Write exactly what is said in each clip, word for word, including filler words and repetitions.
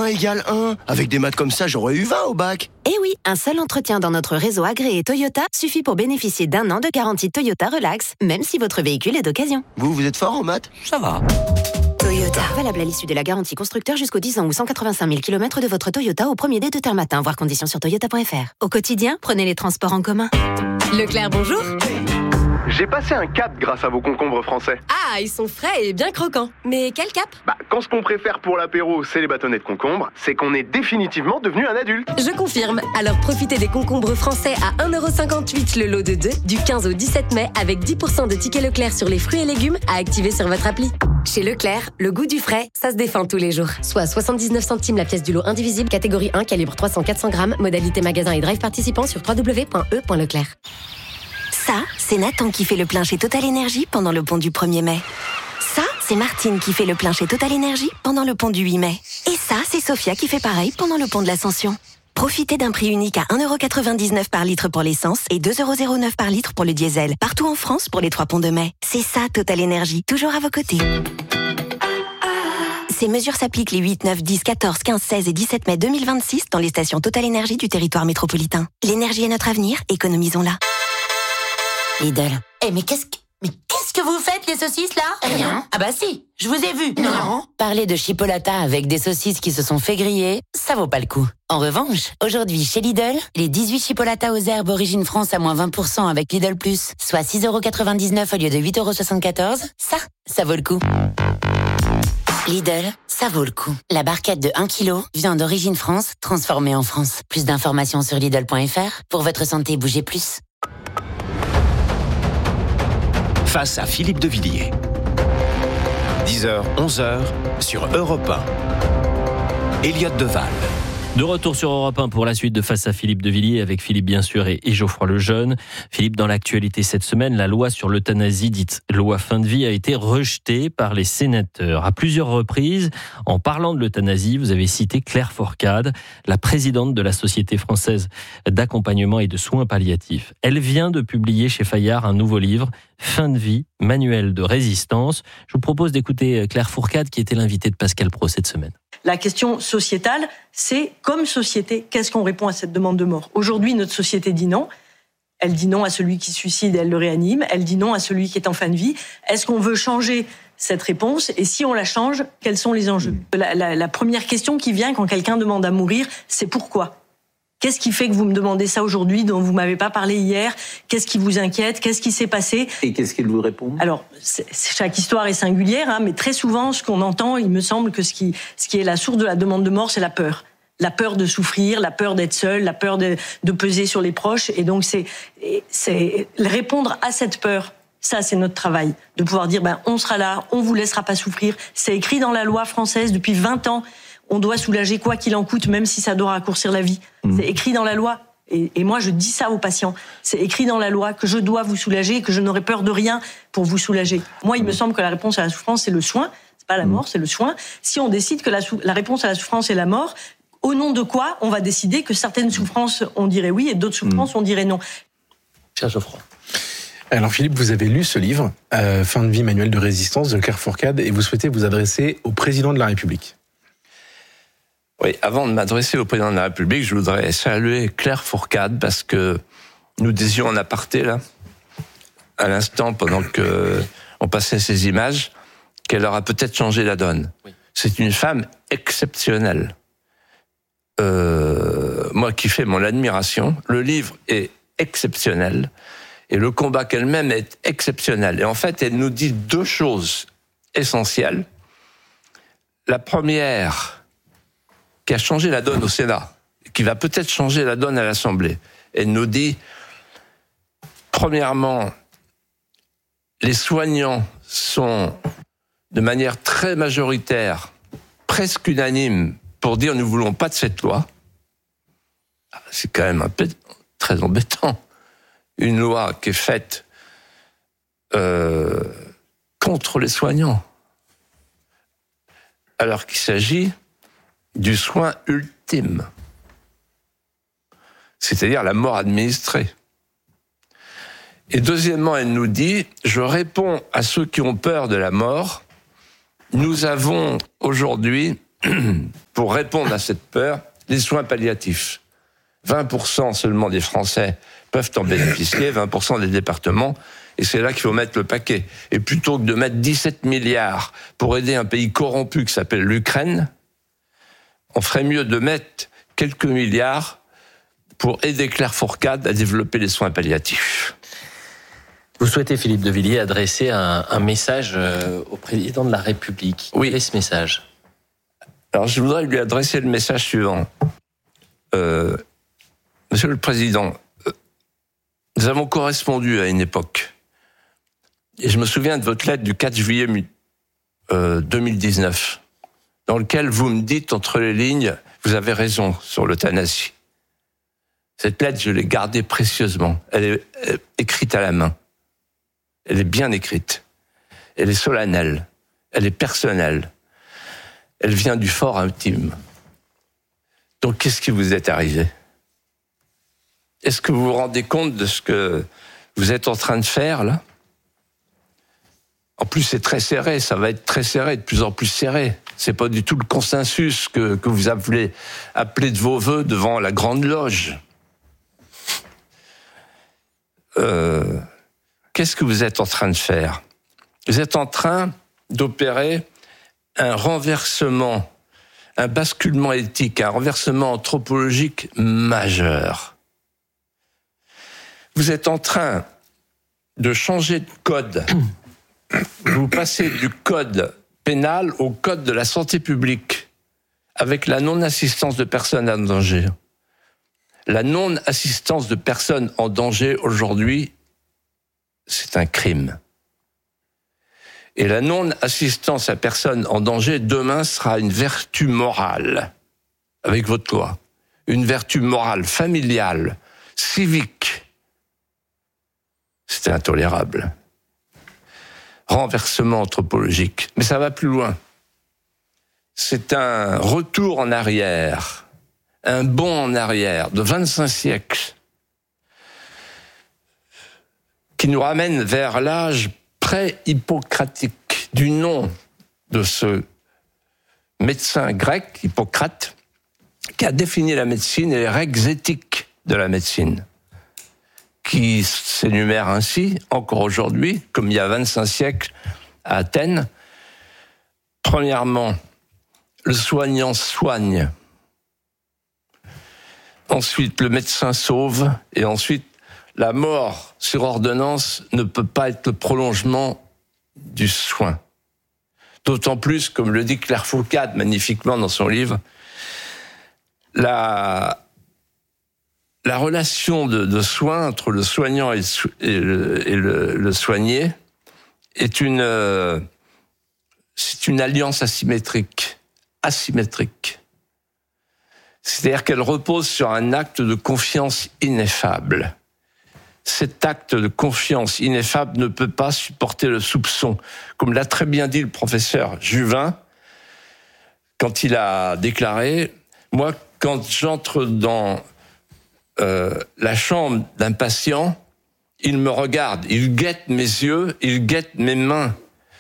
égale un. Avec des maths comme ça, j'aurais eu vingt au bac. Eh oui, un seul entretien dans notre réseau agréé Toyota suffit pour bénéficier d'un an de garantie Toyota Relax, même si votre véhicule est d'occasion. Vous, vous êtes fort en maths? Ça va. Toyota. Valable à l'issue de la garantie constructeur jusqu'aux dix ans ou cent quatre-vingt-cinq mille kilomètres de votre Toyota au premier dé de terme matin. Voir conditions sur toyota point f r. Au quotidien, prenez les transports en commun. Leclerc, bonjour. J'ai passé un cap grâce à vos concombres français. Ah, ils sont frais et bien croquants. Mais quel cap? Bah, quand ce qu'on préfère pour l'apéro, c'est les bâtonnets de concombre, c'est qu'on est définitivement devenu un adulte. Je confirme. Alors profitez des concombres français à un euro cinquante-huit le lot de deux, du quinze au dix-sept mai, avec dix pour cent de tickets Leclerc sur les fruits et légumes à activer sur votre appli. Chez Leclerc, le goût du frais, ça se défend tous les jours. Soit soixante-dix-neuf centimes la pièce du lot indivisible, catégorie un, calibre trois cents à quatre cents grammes, modalité magasin et drive participant sur w w w point e point leclerc. Ça, c'est Nathan qui fait le plein chez Total Energy pendant le pont du premier mai. Ça, c'est Martine qui fait le plein chez Total Energy pendant le pont du huit mai. Et ça, c'est Sophia qui fait pareil pendant le pont de l'Ascension. Profitez d'un prix unique à un euro quatre-vingt-dix-neuf par litre pour l'essence et deux euros zéro neuf par litre pour le diesel. Partout en France pour les trois ponts de mai. C'est ça, Total Energy, toujours à vos côtés. Ces mesures s'appliquent les huit, neuf, dix, quatorze, quinze, seize et dix-sept mai deux mille vingt-six dans les stations Total Energy du territoire métropolitain. L'énergie est notre avenir, économisons-la. Lidl. Eh mais qu'est-ce que... Mais qu'est-ce que vous faites, les saucisses, là? Rien. Ah bah si, je vous ai vu. Non. Parler de chipolata avec des saucisses qui se sont fait griller, ça vaut pas le coup. En revanche, aujourd'hui, chez Lidl, les dix-huit chipolatas aux herbes Origine France à moins vingt pour cent avec Lidl Plus, soit six euros quatre-vingt-dix-neuf au lieu de huit euros soixante-quatorze, ça, ça vaut le coup. Lidl, ça vaut le coup. La barquette de un kilo, viande d'Origine France, transformée en France. Plus d'informations sur Lidl point f r. Pour votre santé, bougez plus. Face à Philippe de Villiers. dix heures, onze heures sur Europe un. Elliott Deval. De retour sur Europe un pour la suite de Face à Philippe de Villiers, avec Philippe bien sûr et, et Geoffroy Lejeune. Philippe, dans l'actualité cette semaine, la loi sur l'euthanasie, dite loi fin de vie, a été rejetée par les sénateurs. À plusieurs reprises, en parlant de l'euthanasie, vous avez cité Claire Fourcade, la présidente de la Société française d'accompagnement et de soins palliatifs. Elle vient de publier chez Fayard un nouveau livre, Fin de vie, manuel de résistance. Je vous propose d'écouter Claire Fourcade, qui était l'invitée de Pascal Praud cette semaine. La question sociétale, c'est comme société, qu'est-ce qu'on répond à cette demande de mort? Aujourd'hui, notre société dit non. Elle dit non à celui qui se suicide et elle le réanime. Elle dit non à celui qui est en fin de vie. Est-ce qu'on veut changer cette réponse? Et si on la change, quels sont les enjeux? La, la, la première question qui vient quand quelqu'un demande à mourir, c'est pourquoi? Qu'est-ce qui fait que vous me demandez ça aujourd'hui, dont vous m'avez pas parlé hier? Qu'est-ce qui vous inquiète? Qu'est-ce qui s'est passé? Et qu'est-ce qu'il vous répond? Alors, c'est, chaque histoire est singulière, hein, mais très souvent, ce qu'on entend, il me semble que ce qui, ce qui est la source de la demande de mort, c'est la peur. La peur de souffrir, la peur d'être seul, la peur de, de peser sur les proches. Et donc, c'est, c'est répondre à cette peur. Ça, c'est notre travail. De pouvoir dire, ben, on sera là, on vous laissera pas souffrir. C'est écrit dans la loi française depuis vingt ans. On doit soulager quoi qu'il en coûte, même si ça doit raccourcir la vie. Mmh. C'est écrit dans la loi. Et, et moi, je dis ça aux patients. C'est écrit dans la loi que je dois vous soulager et que je n'aurai peur de rien pour vous soulager. Moi, il me semble que la réponse à la souffrance, c'est le soin. C'est pas la mort, c'est le soin. Si on décide que la, sou- la réponse à la souffrance est la mort, au nom de quoi on va décider que certaines souffrances, on dirait oui, et d'autres souffrances, on dirait non? Cher Geoffroy. Alors Philippe, vous avez lu ce livre, euh, Fin de vie, manuel de résistance, de Claire Fourcade, et vous souhaitez vous adresser au président de la République. Oui, avant de m'adresser au président de la République, je voudrais saluer Claire Fourcade, parce que nous disions en aparté, là, à l'instant, pendant que on passait ces images, qu'elle aura peut-être changé la donne. Oui. C'est une femme exceptionnelle. Euh, moi qui fais mon admiration, le livre est exceptionnel, et le combat qu'elle mène est exceptionnel. Et en fait, elle nous dit deux choses essentielles. La première, qui a changé la donne au Sénat, qui va peut-être changer la donne à l'Assemblée. Elle nous dit, premièrement, les soignants sont de manière très majoritaire, presque unanime, pour dire nous ne voulons pas de cette loi. C'est quand même un peu très embêtant. Une loi qui est faite euh, contre les soignants, alors qu'il s'agit du soin ultime, c'est-à-dire la mort administrée. Et deuxièmement, elle nous dit, je réponds à ceux qui ont peur de la mort, nous avons aujourd'hui pour répondre à cette peur, les soins palliatifs. vingt pour cent seulement des Français peuvent en bénéficier, vingt pour cent des départements, et c'est là qu'il faut mettre le paquet. Et plutôt que de mettre dix-sept milliards pour aider un pays corrompu qui s'appelle l'Ukraine, on ferait mieux de mettre quelques milliards pour aider Claire Fourcade à développer les soins palliatifs. Vous souhaitez, Philippe de Villiers, adresser un, un message au président de la République. Oui. Quel est ce message ? Alors, je voudrais lui adresser le message suivant. Euh, Monsieur le Président, euh, nous avons correspondu à une époque. Et je me souviens de votre lettre du quatre juillet euh, deux mille dix-neuf, dans laquelle vous me dites, entre les lignes, vous avez raison sur l'euthanasie. Cette lettre, je l'ai gardée précieusement. Elle est, elle est écrite à la main. Elle est bien écrite. Elle est solennelle. Elle est personnelle. Elle vient du fort intime. Donc, qu'est-ce qui vous est arrivé ? Est-ce que vous vous rendez compte de ce que vous êtes en train de faire, là ? En plus, c'est très serré, ça va être très serré, de plus en plus serré. C'est pas du tout le consensus que, que vous appelez, appelez de vos vœux devant la Grande Loge. Euh, qu'est-ce que vous êtes en train de faire ? Vous êtes en train d'opérer un renversement, un basculement éthique, un renversement anthropologique majeur. Vous êtes en train de changer de code. Vous passez du code pénal au code de la santé publique, avec la non-assistance de personnes en danger. La non-assistance de personnes en danger, aujourd'hui, c'est un crime. Et la non-assistance à personnes en danger, demain, sera une vertu morale, avec votre loi. Une vertu morale, familiale, civique. C'est intolérable. Renversement anthropologique. Mais ça va plus loin. C'est un retour en arrière, un bond en arrière de vingt-cinq siècles, qui nous ramène vers l'âge pré-hippocratique du nom de ce médecin grec, Hippocrate, qui a défini la médecine et les règles éthiques de la médecine, qui s'énumère ainsi, encore aujourd'hui, comme il y a vingt-cinq siècles à Athènes. Premièrement, le soignant soigne. Ensuite, le médecin sauve. Et ensuite, la mort sur ordonnance ne peut pas être le prolongement du soin. D'autant plus, comme le dit Claire Fourcade magnifiquement dans son livre, la... La relation de, de soin entre le soignant et le, et le, et le, le soigné est une, euh, c'est une alliance asymétrique, asymétrique. C'est-à-dire qu'elle repose sur un acte de confiance ineffable. Cet acte de confiance ineffable ne peut pas supporter le soupçon, comme l'a très bien dit le professeur Juvin quand il a déclaré « Moi, quand j'entre dans Euh, la chambre d'un patient, il me regarde, il guette mes yeux, il guette mes mains.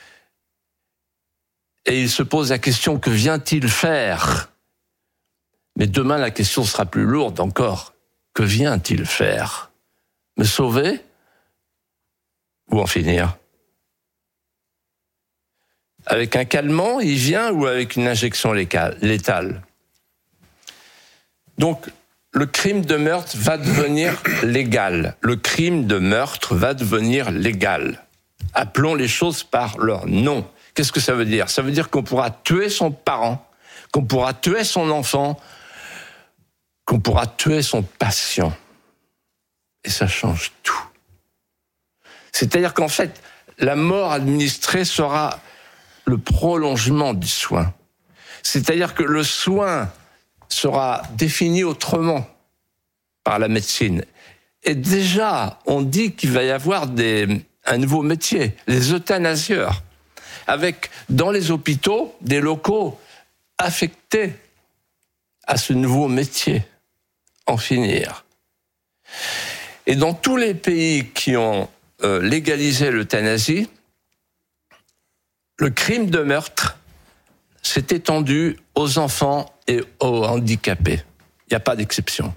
Et il se pose la question, que vient-il faire ? Mais demain, la question sera plus lourde encore. Que vient-il faire ? Me sauver ? Ou en finir ? Avec un calmant, il vient, ou avec une injection létale ? Donc, le crime de meurtre va devenir légal. Le crime de meurtre va devenir légal. Appelons les choses par leur nom. Qu'est-ce que ça veut dire ? Ça veut dire qu'on pourra tuer son parent, qu'on pourra tuer son enfant, qu'on pourra tuer son patient. Et ça change tout. C'est-à-dire qu'en fait, la mort administrée sera le prolongement du soin. C'est-à-dire que le soin sera défini autrement par la médecine. Et déjà, on dit qu'il va y avoir des, un nouveau métier, les euthanasieurs, avec dans les hôpitaux des locaux affectés à ce nouveau métier. En finir. Et dans tous les pays qui ont euh, légalisé l'euthanasie, le crime de meurtre c'est étendu aux enfants et aux handicapés. Il n'y a pas d'exception.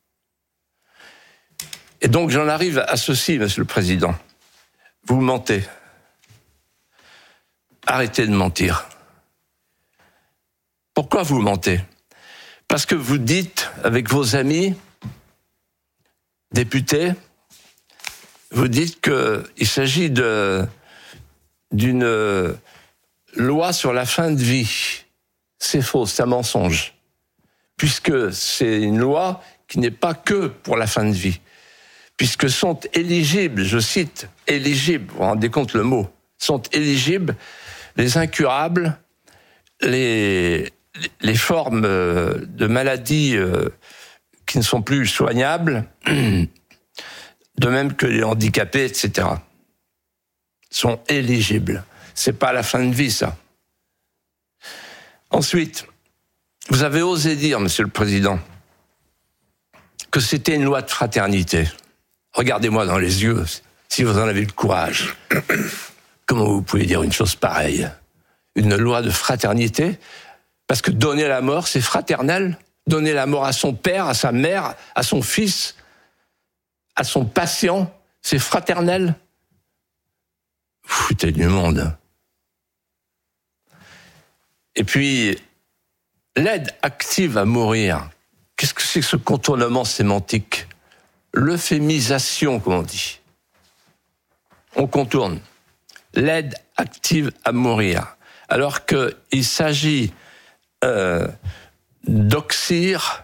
Et donc j'en arrive à ceci, Monsieur le Président. Vous mentez. Arrêtez de mentir. Pourquoi vous mentez ? Parce que vous dites avec vos amis députés, vous dites qu'il s'agit de, d'une loi sur la fin de vie. C'est faux, c'est un mensonge. Puisque c'est une loi qui n'est pas que pour la fin de vie. Puisque sont éligibles, je cite, éligibles, vous vous rendez compte le mot, sont éligibles les incurables, les, les formes de maladies qui ne sont plus soignables, de même que les handicapés, et cetera, sont éligibles. C'est pas la fin de vie, ça. Ensuite, vous avez osé dire, Monsieur le Président, que c'était une loi de fraternité. Regardez-moi dans les yeux, si vous en avez le courage. Comment vous pouvez dire une chose pareille ? Une loi de fraternité ? Parce que donner la mort, c'est fraternel. Donner la mort à son père, à sa mère, à son fils, à son patient, c'est fraternel. Vous foutez du monde. Et puis, l'aide active à mourir, qu'est-ce que c'est que ce contournement sémantique ? L'euphémisation, comme on dit. On contourne. L'aide active à mourir. Alors qu'il s'agit euh, d'oxyre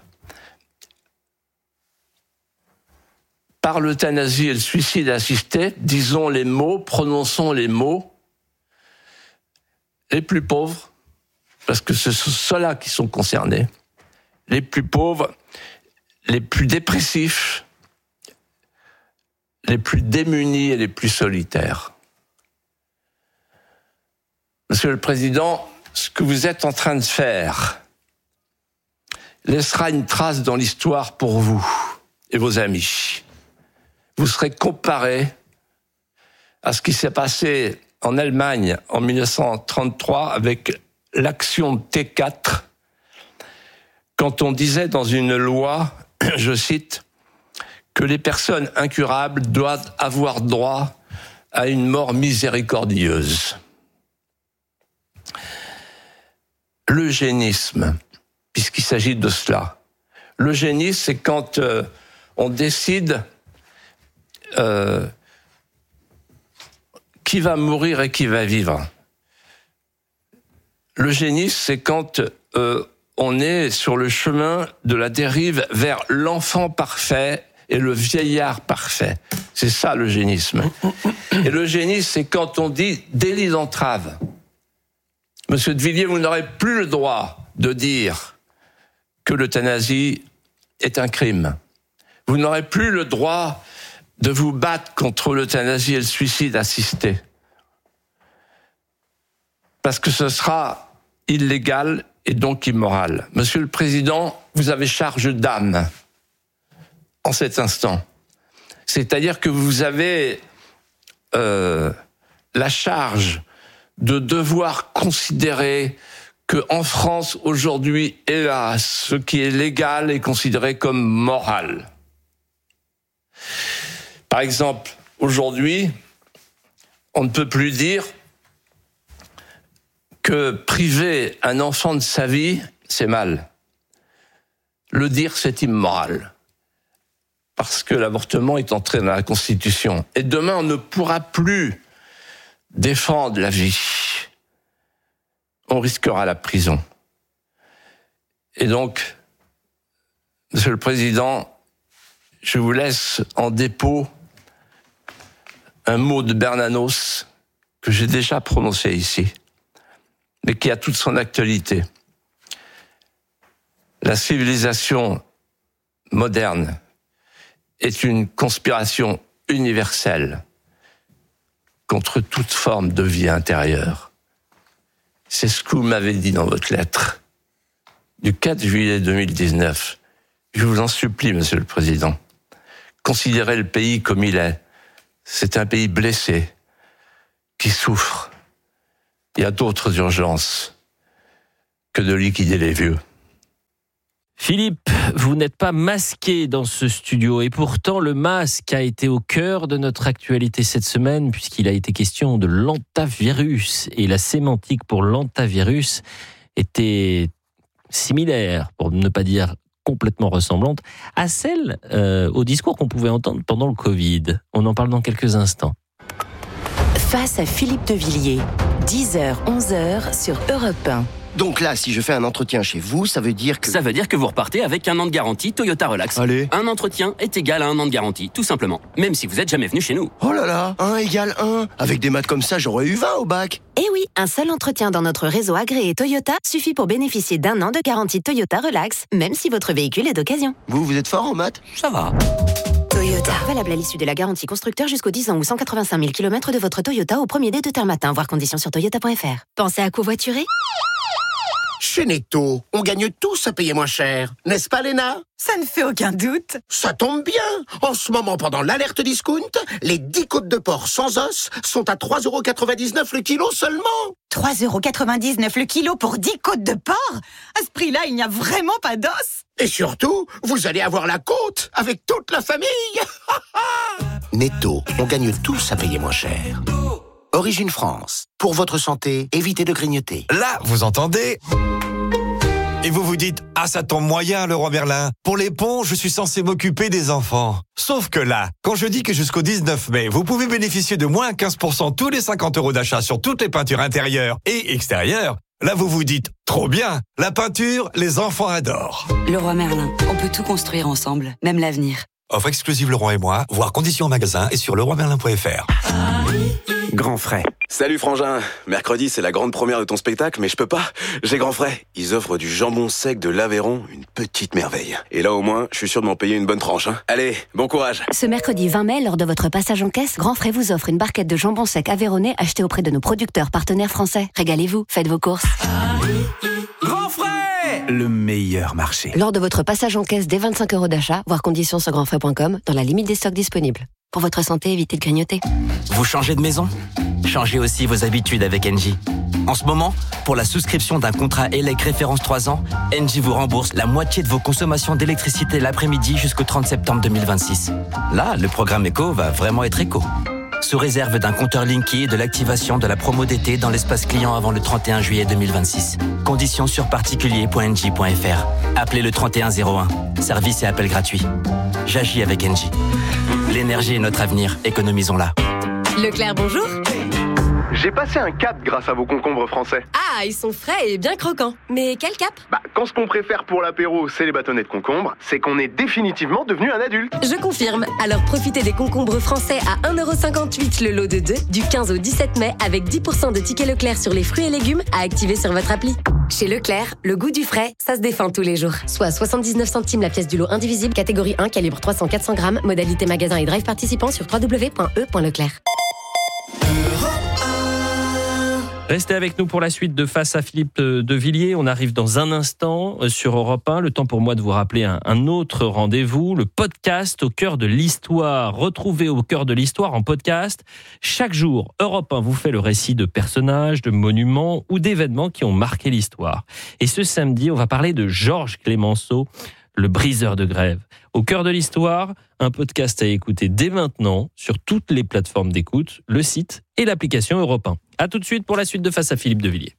par l'euthanasie et le suicide assisté, disons les mots, prononçons les mots, les plus pauvres, parce que ce sont ceux-là qui sont concernés, les plus pauvres, les plus dépressifs, les plus démunis et les plus solitaires. Monsieur le Président, ce que vous êtes en train de faire laissera une trace dans l'histoire pour vous et vos amis. Vous serez comparé à ce qui s'est passé en Allemagne en dix-neuf cent trente-trois avec l'action T quatre, quand on disait dans une loi, je cite, que les personnes incurables doivent avoir droit à une mort miséricordieuse. L'eugénisme, puisqu'il s'agit de cela. L'eugénisme, c'est quand euh, on décide euh, qui va mourir et qui va vivre. L'eugénisme, c'est quand euh, on est sur le chemin de la dérive vers l'enfant parfait et le vieillard parfait. C'est ça l'eugénisme. Et l'eugénisme, c'est quand on dit délit d'entrave. Monsieur de Villiers, vous n'aurez plus le droit de dire que l'euthanasie est un crime. Vous n'aurez plus le droit de vous battre contre l'euthanasie et le suicide assisté. Parce que ce sera illégal et donc immoral. Monsieur le Président, vous avez charge d'âme en cet instant. C'est-à-dire que vous avez euh, la charge de devoir considérer qu'en France, aujourd'hui, hélas, ce qui est légal est considéré comme moral. Par exemple, aujourd'hui, on ne peut plus dire que priver un enfant de sa vie, c'est mal. Le dire, c'est immoral. Parce que l'avortement est entré dans la Constitution. Et demain, on ne pourra plus défendre la vie. On risquera la prison. Et donc, Monsieur le Président, je vous laisse en dépôt un mot de Bernanos que j'ai déjà prononcé ici, mais qui a toute son actualité. La civilisation moderne est une conspiration universelle contre toute forme de vie intérieure. C'est ce que vous m'avez dit dans votre lettre du quatre juillet deux mille dix-neuf. Je vous en supplie, Monsieur le Président, considérez le pays comme il est. C'est un pays blessé, qui souffre. Il y a d'autres urgences. que de liquider les vieux. Philippe, vous n'êtes pas masqué dans ce studio et pourtant le masque a été au cœur de notre actualité cette semaine puisqu'il a été question de l'hantavirus et la sémantique pour l'hantavirus était similaire, pour ne pas dire complètement ressemblante, à celle euh, au discours qu'on pouvait entendre pendant le Covid. On en parle dans quelques instants. Face à Philippe de Villiers, dix heures, onze heures sur Europe un. Donc là, si je fais un entretien chez vous, ça veut dire que... Ça veut dire que vous repartez avec un an de garantie Toyota Relax. Allez. Un entretien est égal à un an de garantie, tout simplement. Même si vous n'êtes jamais venu chez nous. Oh là là, un égale un. Avec des maths comme ça, j'aurais eu vingt au bac. Eh oui, un seul entretien dans notre réseau agréé Toyota suffit pour bénéficier d'un an de garantie Toyota Relax, même si votre véhicule est d'occasion. Vous, vous êtes fort en maths? Ça va. Toyota. Valable à l'issue de la garantie constructeur jusqu'aux dix ans ou cent quatre-vingt-cinq mille kilomètres de votre Toyota au premier dé de terme matin. Voir conditions sur toyota point f r. Pensez à covoiturer? Chez Netto, on gagne tous à payer moins cher. N'est-ce pas, Léna? Ça ne fait aucun doute. Ça tombe bien. En ce moment, pendant l'alerte discount, les dix côtes de porc sans os sont à trois euros quatre-vingt-dix-neuf le kilo seulement. trois euros quatre-vingt-dix-neuf le kilo pour dix côtes de porc? À ce prix-là, il n'y a vraiment pas d'os. Et surtout, vous allez avoir la côte avec toute la famille. Netto, on gagne tous à payer moins cher. Origine France. Pour votre santé, évitez de grignoter. Là, vous entendez? Et vous vous dites, ah ça tombe moyen le roi Merlin. Pour les ponts, je suis censé m'occuper des enfants. Sauf que là, quand je dis que jusqu'au dix-neuf mai, vous pouvez bénéficier de moins quinze pour cent tous les cinquante euros d'achat sur toutes les peintures intérieures et extérieures, là vous vous dites, trop bien, la peinture, les enfants adorent. Le roi Merlin, on peut tout construire ensemble, même l'avenir. Offre exclusive Leroy et moi, voir conditions en magasin et sur leroy merlin point f r. Grand frais. Salut Frangin, mercredi c'est la grande première de ton spectacle, mais je peux pas, j'ai grand frais. Ils offrent du jambon sec de l'Aveyron, une petite merveille. Et là au moins, je suis sûr de m'en payer une bonne tranche. Hein. Allez, bon courage. Ce mercredi vingt mai, lors de votre passage en caisse, Grand Frais vous offre une barquette de jambon sec aveyronnais achetée auprès de nos producteurs partenaires français. Régalez-vous, faites vos courses. Grand frais, le meilleur marché. Lors de votre passage en caisse dès vingt-cinq euros d'achat, voir conditions sur grand frais point com, dans la limite des stocks disponibles. Pour votre santé, évitez de grignoter. Vous changez de maison? Changez aussi vos habitudes avec Engie. En ce moment, pour la souscription d'un contrat E L E C référence trois ans, Engie vous rembourse la moitié de vos consommations d'électricité l'après-midi jusqu'au trente septembre deux mille vingt-six. Là, le programme éco va vraiment être éco. Sous réserve d'un compteur Linky et de l'activation de la promo d'été dans l'espace client avant le trente et un juillet deux mille vingt-six. Conditions sur particulier point engie point f r. Appelez le trente et un zéro un. Service et appel gratuit. J'agis avec Engie. L'énergie est notre avenir, économisons-la. Leclerc, bonjour. J'ai passé un cap grâce à vos concombres français. Ah, ils sont frais et bien croquants. Mais quel cap? Bah, quand ce qu'on préfère pour l'apéro, c'est les bâtonnets de concombre, c'est qu'on est définitivement devenu un adulte. Je confirme. Alors profitez des concombres français à un euro cinquante-huit le lot de deux du quinze au dix-sept mai avec dix pour cent de tickets Leclerc sur les fruits et légumes à activer sur votre appli. Chez Leclerc, le goût du frais, ça se défend tous les jours. Soit soixante-dix-neuf centimes la pièce du lot indivisible, catégorie un, calibre trois cents à quatre cents grammes, modalité magasin et drive participant sur w w w point e point leclerc. Restez avec nous pour la suite de Face à Philippe de Villiers. On arrive dans un instant sur Europe un. Le temps pour moi de vous rappeler un, un autre rendez-vous, le podcast au cœur de l'histoire. Retrouvez au cœur de l'histoire en podcast. Chaque jour, Europe un vous fait le récit de personnages, de monuments ou d'événements qui ont marqué l'histoire. Et ce samedi, on va parler de Georges Clemenceau, le briseur de grève. Au cœur de l'histoire, un podcast à écouter dès maintenant sur toutes les plateformes d'écoute, le site et l'application Europe un. A tout de suite pour la suite de Face à Philippe de Villiers.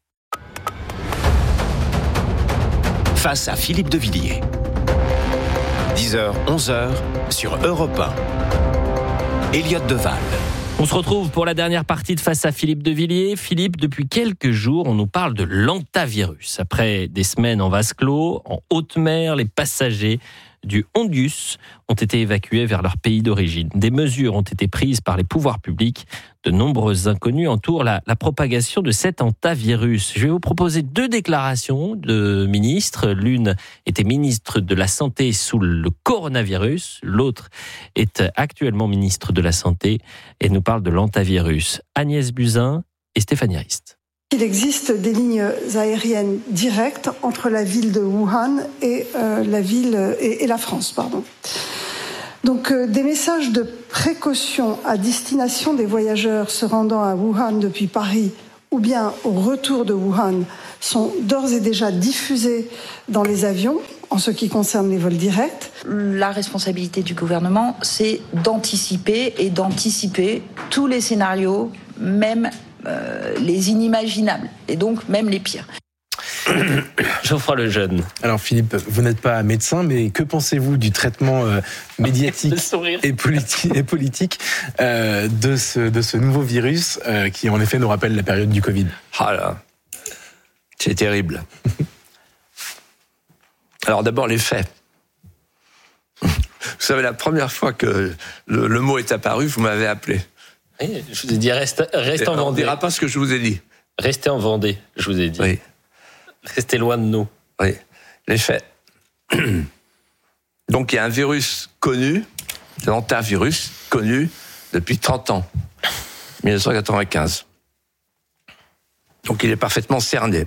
Face à Philippe de Villiers. dix heures, onze heures sur Europe un. Elliot Deval. On se retrouve pour la dernière partie de Face à Philippe de Villiers. Philippe, depuis quelques jours, on nous parle de l'hantavirus. Après des semaines en vase clos, en haute mer, les passagers du Hondius ont été évacués vers leur pays d'origine. Des mesures ont été prises par les pouvoirs publics. De nombreux inconnus entourent la, la propagation de cet hantavirus. Je vais vous proposer deux déclarations de ministres. L'une était ministre de la Santé sous le coronavirus. L'autre est actuellement ministre de la Santé et nous parle de l'hantavirus. Agnès Buzyn et Stéphanie Rist. Il existe des lignes aériennes directes entre la ville de Wuhan et euh, la ville et, et la France, pardon. Donc euh, des messages de précaution à destination des voyageurs se rendant à Wuhan depuis Paris ou bien au retour de Wuhan sont d'ores et déjà diffusés dans les avions en ce qui concerne les vols directs. La responsabilité du gouvernement, c'est d'anticiper et d'anticiper tous les scénarios, même euh, les inimaginables, et donc même les pires. Geoffroy Lejeune. Alors Philippe, vous n'êtes pas médecin, mais que pensez-vous du traitement euh, médiatique et, politi- et politique euh, de, ce, de ce nouveau virus euh, qui en effet nous rappelle la période du Covid? Ah là, c'est terrible. Alors d'abord les faits. Vous savez, la première fois que le, le mot est apparu, vous m'avez appelé. Oui, je vous ai dit reste, reste en Vendée. On ne dira pas ce que je vous ai dit. Restez en Vendée, je vous ai dit. Oui. Restez loin de nous. Oui, les faits. Donc il y a un virus connu, l'hantavirus, connu depuis trente ans, dix-neuf cent quatre-vingt-quinze. Donc il est parfaitement cerné.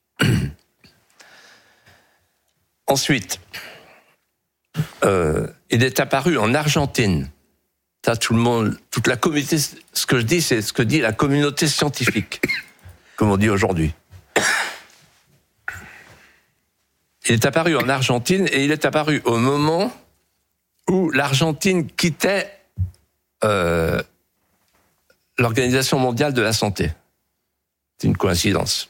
Ensuite, euh, il est apparu en Argentine. Ça, tout le monde, toute la communauté, ce que je dis, c'est ce que dit la communauté scientifique, comme on dit aujourd'hui. Il est apparu en Argentine et il est apparu au moment où l'Argentine quittait euh, l'Organisation mondiale de la santé. C'est une coïncidence.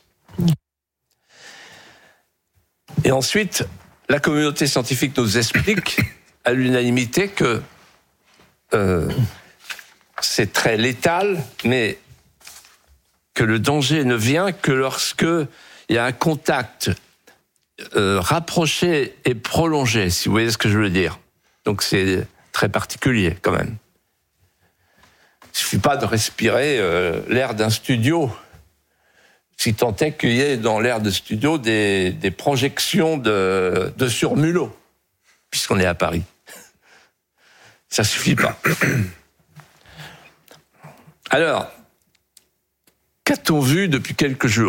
Et ensuite, la communauté scientifique nous explique à l'unanimité que euh, c'est très létal, mais que le danger ne vient que lorsque il y a un contact Euh, rapproché et prolongé, si vous voyez ce que je veux dire. Donc c'est très particulier quand même. Il ne suffit pas de respirer euh, l'air d'un studio, si tant est qu'il y ait dans l'air de studio des, des projections de, de surmulot, puisqu'on est à Paris. Ça ne suffit pas. Alors, qu'a-t-on vu depuis quelques jours ?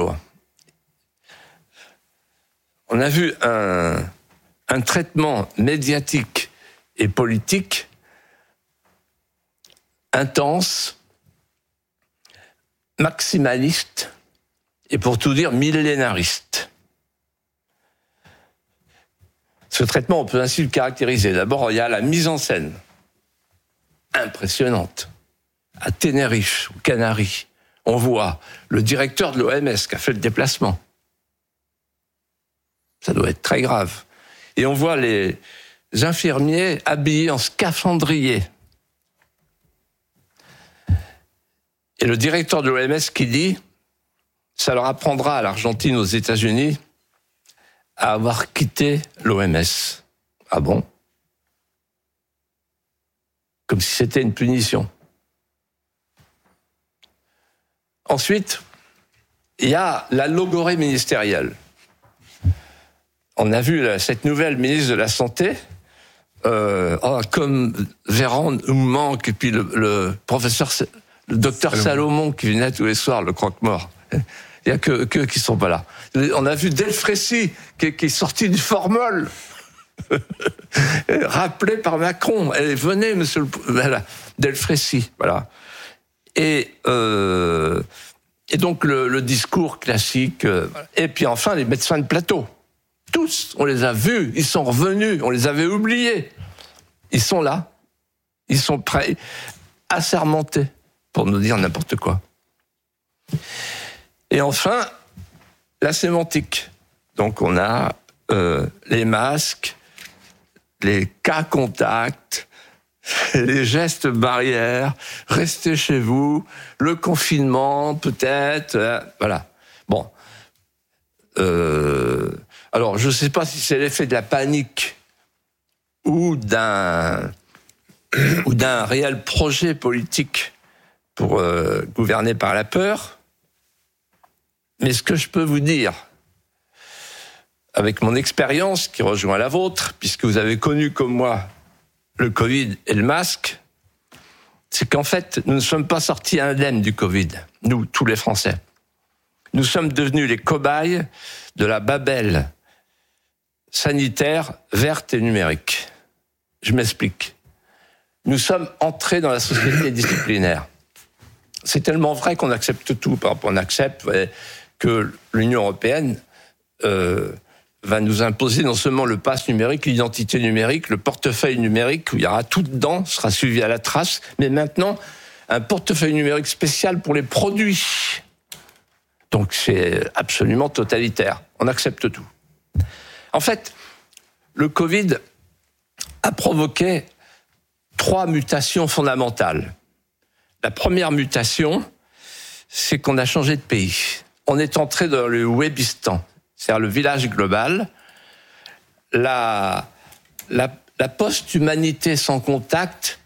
On a vu un, un traitement médiatique et politique intense, maximaliste et pour tout dire millénariste. Ce traitement, on peut ainsi le caractériser. D'abord, il y a la mise en scène impressionnante. À Tenerife, aux Canaries, on voit le directeur de l'O M S qui a fait le déplacement. Ça doit être très grave. Et on voit les infirmiers habillés en scaphandrier. Et le directeur de l'O M S qui dit, ça leur apprendra à l'Argentine, aux États-Unis, à avoir quitté l'O M S. Ah bon ? Comme si c'était une punition. Ensuite, il y a la logorée ministérielle. On a vu là, cette nouvelle ministre de la Santé, euh, oh, comme Véran nous manque, et puis le, le professeur, le docteur Salomon. Salomon qui venait tous les soirs, le croque-mort. Il n'y a que qu'eux qui ne sont pas là. On a vu Delfrécy qui, qui est sorti du formol, rappelé par Macron. Elle venez, monsieur le... Voilà, Delfrécy, voilà. Et, euh, et donc le, le discours classique. Euh, et puis enfin, les médecins de plateau. Tous, on les a vus, ils sont revenus, on les avait oubliés. Ils sont là, ils sont prêts, assermentés, pour nous dire n'importe quoi. Et enfin, la sémantique. Donc on a euh, les masques, les cas contacts, les gestes barrières, restez chez vous, le confinement peut-être, euh, voilà. Bon. Euh, alors, je ne sais pas si c'est l'effet de la panique ou d'un, ou d'un réel projet politique pour euh, gouverner par la peur. Mais ce que je peux vous dire, avec mon expérience qui rejoint la vôtre, puisque vous avez connu comme moi le Covid et le masque, c'est qu'en fait, nous ne sommes pas sortis indemnes du Covid, nous, tous les Français. Nous sommes devenus les cobayes de la Babel sanitaire verte et numérique. Je m'explique. Nous sommes entrés dans la société disciplinaire. c'est tellement vrai qu'on accepte tout. Par exemple, on accepte que l'Union européenne euh, va nous imposer non seulement le pass numérique, l'identité numérique, le portefeuille numérique, où il y aura tout dedans, sera suivi à la trace, mais maintenant, un portefeuille numérique spécial pour les produits. Donc c'est absolument totalitaire. On accepte tout. En fait, le Covid a provoqué trois mutations fondamentales. La première mutation, c'est qu'on a changé de pays. On est entré dans le Webistan, c'est-à-dire le village global. La, la, la post-humanité sans contact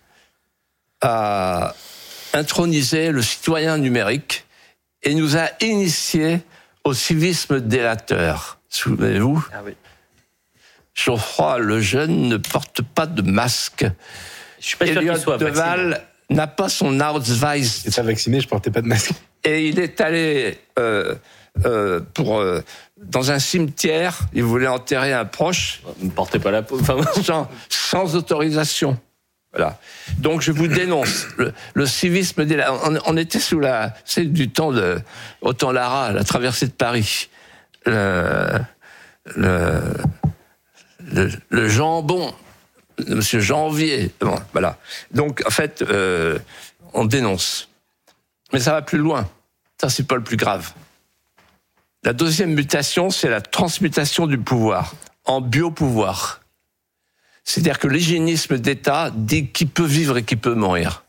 a intronisé le citoyen numérique et nous a initiés au civisme délateur. Souvenez-vous, ah oui. Geoffroy Lejeune ne porte pas de masque. Je suis pas sûr qu'il soit Deval n'a pas son Ausweis. J'étais vacciné, je portais pas de masque. Et il est allé euh, euh, pour euh, dans un cimetière. Il voulait enterrer un proche. Ne portez pas la peau. Enfin, sans, sans autorisation. Voilà. Donc je vous dénonce le, le civisme. On, on était sous la, c'est du temps de Autant Lara, la traversée de Paris. Le, le, le, le jambon, Monsieur Janvier. Bon, voilà. Donc en fait, euh, on dénonce, mais ça va plus loin. Ça c'est pas le plus grave. La deuxième mutation, c'est la transmutation du pouvoir en biopouvoir. C'est-à-dire que l'hygiénisme d'État dit qui peut vivre et qui peut mourir.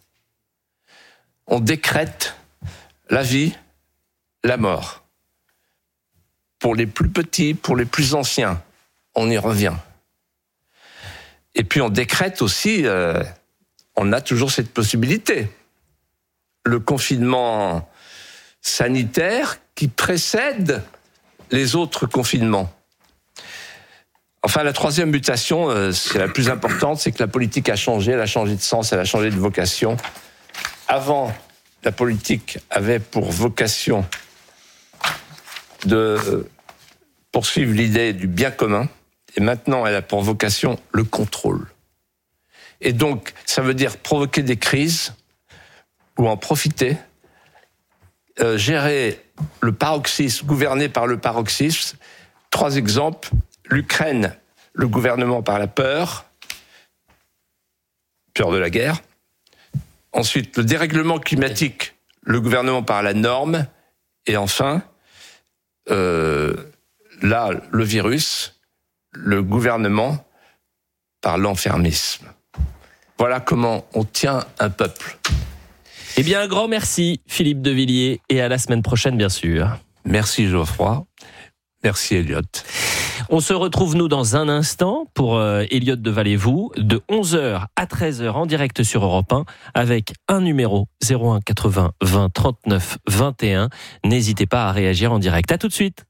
On décrète la vie, la mort. Pour les plus petits, pour les plus anciens, on y revient. Et puis on décrète aussi, euh, on a toujours cette possibilité. Le confinement sanitaire qui précède les autres confinements. Enfin, la troisième mutation, euh, c'est la plus importante, c'est que la politique a changé, elle a changé de sens, elle a changé de vocation. Avant, la politique avait pour vocation de poursuivre l'idée du bien commun, et maintenant, elle a pour vocation le contrôle. Et donc, ça veut dire provoquer des crises, ou en profiter, euh, gérer le paroxysme, gouverner par le paroxysme. Trois exemples. L'Ukraine, le gouvernement par la peur, peur de la guerre. Ensuite, le dérèglement climatique, le gouvernement par la norme. Et enfin, euh, là, le virus, le gouvernement par l'enfermisme. Voilà comment on tient un peuple. Eh bien, un grand merci, Philippe de Villiers, et à la semaine prochaine, bien sûr. Merci, Geoffroy. Merci, Elliot. On se retrouve, nous, dans un instant pour euh, Elliot Deval et vous, de onze heures à treize heures en direct sur Europe un, avec un numéro zéro un quatre-vingts vingt trente-neuf vingt et un. N'hésitez pas à réagir en direct. À tout de suite.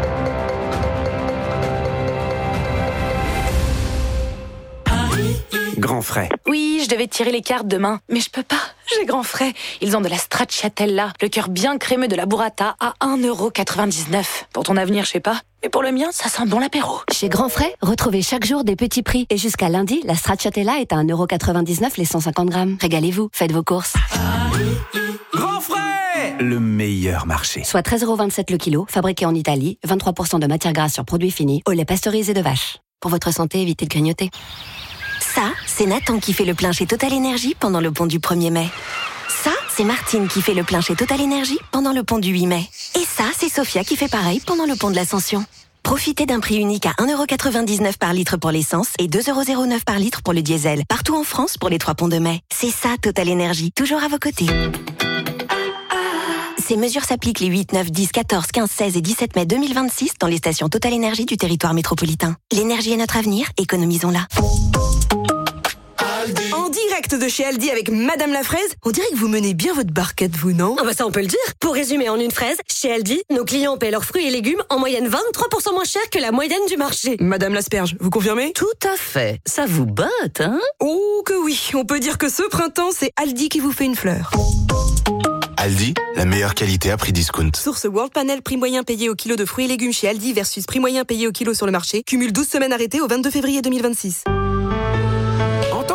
Grand frais. Oui, je devais tirer les cartes demain, mais je peux pas. J'ai grand frais. Ils ont de la stracciatella, le cœur bien crémeux de la burrata à un euro quatre-vingt-dix-neuf. Pour ton avenir, je sais pas. Mais pour le mien, ça sent bon l'apéro. Chez Grand Frais, retrouvez chaque jour des petits prix. Et jusqu'à lundi, la stracciatella est à un euro quatre-vingt-dix-neuf les cent cinquante grammes. Régalez-vous, faites vos courses. Grand frais, le meilleur marché. Soit treize euros vingt-sept le kilo, fabriqué en Italie, vingt-trois pour cent de matière grasse sur produits finis, au lait pasteurisé de vache. Pour votre santé, évitez de grignoter. Ça, c'est Nathan qui fait le plein chez Total Énergie pendant le pont du premier mai. Ça, c'est Martine qui fait le plein chez Total Énergie pendant le pont du huit mai. Et ça, c'est Sophia qui fait pareil pendant le pont de l'Ascension. Profitez d'un prix unique à un euro quatre-vingt-dix-neuf par litre pour l'essence et deux euros zéro neuf par litre pour le diesel. Partout en France pour les trois ponts de mai. C'est ça, Total Énergie, toujours à vos côtés. Ces mesures s'appliquent les huit, neuf, dix, quatorze, quinze, seize et dix-sept mai deux mille vingt-six dans les stations Total Énergie du territoire métropolitain. L'énergie est notre avenir, économisons-la. En direct de chez Aldi avec Madame la Fraise, on dirait que vous menez bien votre barquette, vous, non? Ah bah ça, on peut le dire. Pour résumer en une phrase, chez Aldi, nos clients paient leurs fruits et légumes en moyenne vingt-trois pour cent moins cher que la moyenne du marché. Madame l'Asperge, vous confirmez? Tout à fait. Ça vous botte, hein? Oh que oui, on peut dire que ce printemps, c'est Aldi qui vous fait une fleur. Aldi, la meilleure qualité à prix discount. Source World Panel, prix moyen payé au kilo de fruits et légumes chez Aldi versus prix moyen payé au kilo sur le marché. Cumule douze semaines arrêtées au vingt-deux février deux mille vingt-six. En tant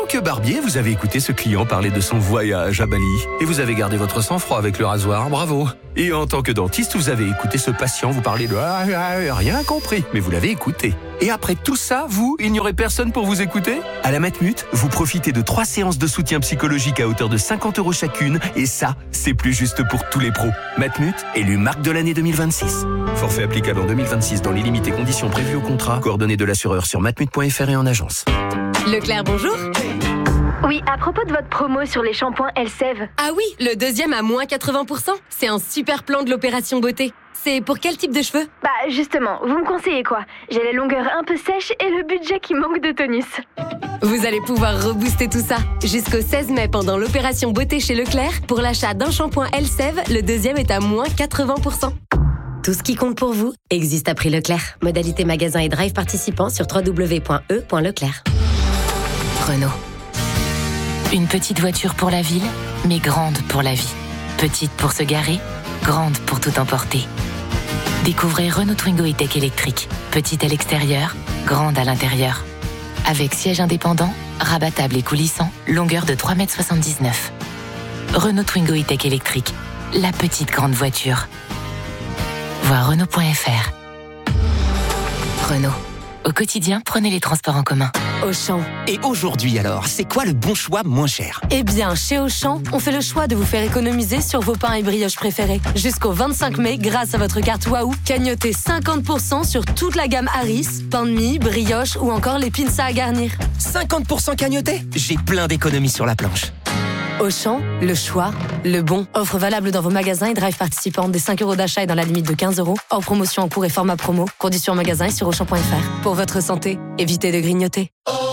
que barbier, vous avez écouté ce client parler de son voyage à Bali. Et vous avez gardé votre sang-froid avec le rasoir, bravo. Et en tant que dentiste, vous avez écouté ce patient vous parler de ah, ah, rien compris, mais vous l'avez écouté. Et après tout ça, vous, il n'y aurait personne pour vous écouter? À la Matmut, vous profitez de trois séances de soutien psychologique à hauteur de cinquante euros chacune. Et ça, c'est plus juste pour tous les pros. Matmut, élu marque de l'année deux mille vingt-six. Forfait applicable en deux mille vingt-six dans les limites et conditions prévues au contrat. Coordonnées de l'assureur sur matmut point f r et en agence. Leclerc, bonjour. Oui, à propos de votre promo sur les shampoings Elseve. Ah oui, le deuxième à moins quatre-vingts pour cent. C'est un super plan de l'opération beauté. C'est pour quel type de cheveux? Bah justement, vous me conseillez quoi? J'ai les longueurs un peu sèches et le budget qui manque de tonus. Vous allez pouvoir rebooster tout ça. Jusqu'au seize mai, pendant l'opération beauté chez Leclerc, pour l'achat d'un shampoing Elseve, le deuxième est à moins quatre-vingts pour cent. Tout ce qui compte pour vous existe à prix Leclerc. Modalité magasin et drive participants sur w w w point e point leclerc. Renault. Une petite voiture pour la ville, mais grande pour la vie. Petite pour se garer, grande pour tout emporter. Découvrez Renault Twingo E-Tech électrique. Petite à l'extérieur, grande à l'intérieur. Avec siège indépendant, rabattable et coulissant, longueur de trois mètres soixante-dix-neuf. Renault Twingo E-Tech électrique. La petite grande voiture. Voir Renault point f r. Renault. Au quotidien, prenez les transports en commun. Auchan. Et aujourd'hui alors, c'est quoi le bon choix moins cher? Eh bien, chez Auchan, on fait le choix de vous faire économiser sur vos pains et brioches préférés. Jusqu'au vingt-cinq mai, grâce à votre carte Wahoo, cagnotez cinquante pour cent sur toute la gamme Harris, pain de mie, brioche ou encore les pinces à garnir. cinquante pour cent cagnoté? J'ai plein d'économies sur la planche. Auchan, le choix, le bon. Offre valable dans vos magasins et drive participants. Des cinq euros d'achat et dans la limite de quinze euros. Hors promotion en cours et format promo. Conditions en magasin et sur auchan point f r. Pour votre santé, évitez de grignoter.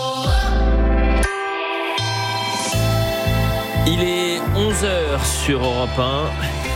Il est onze heures sur Europe un.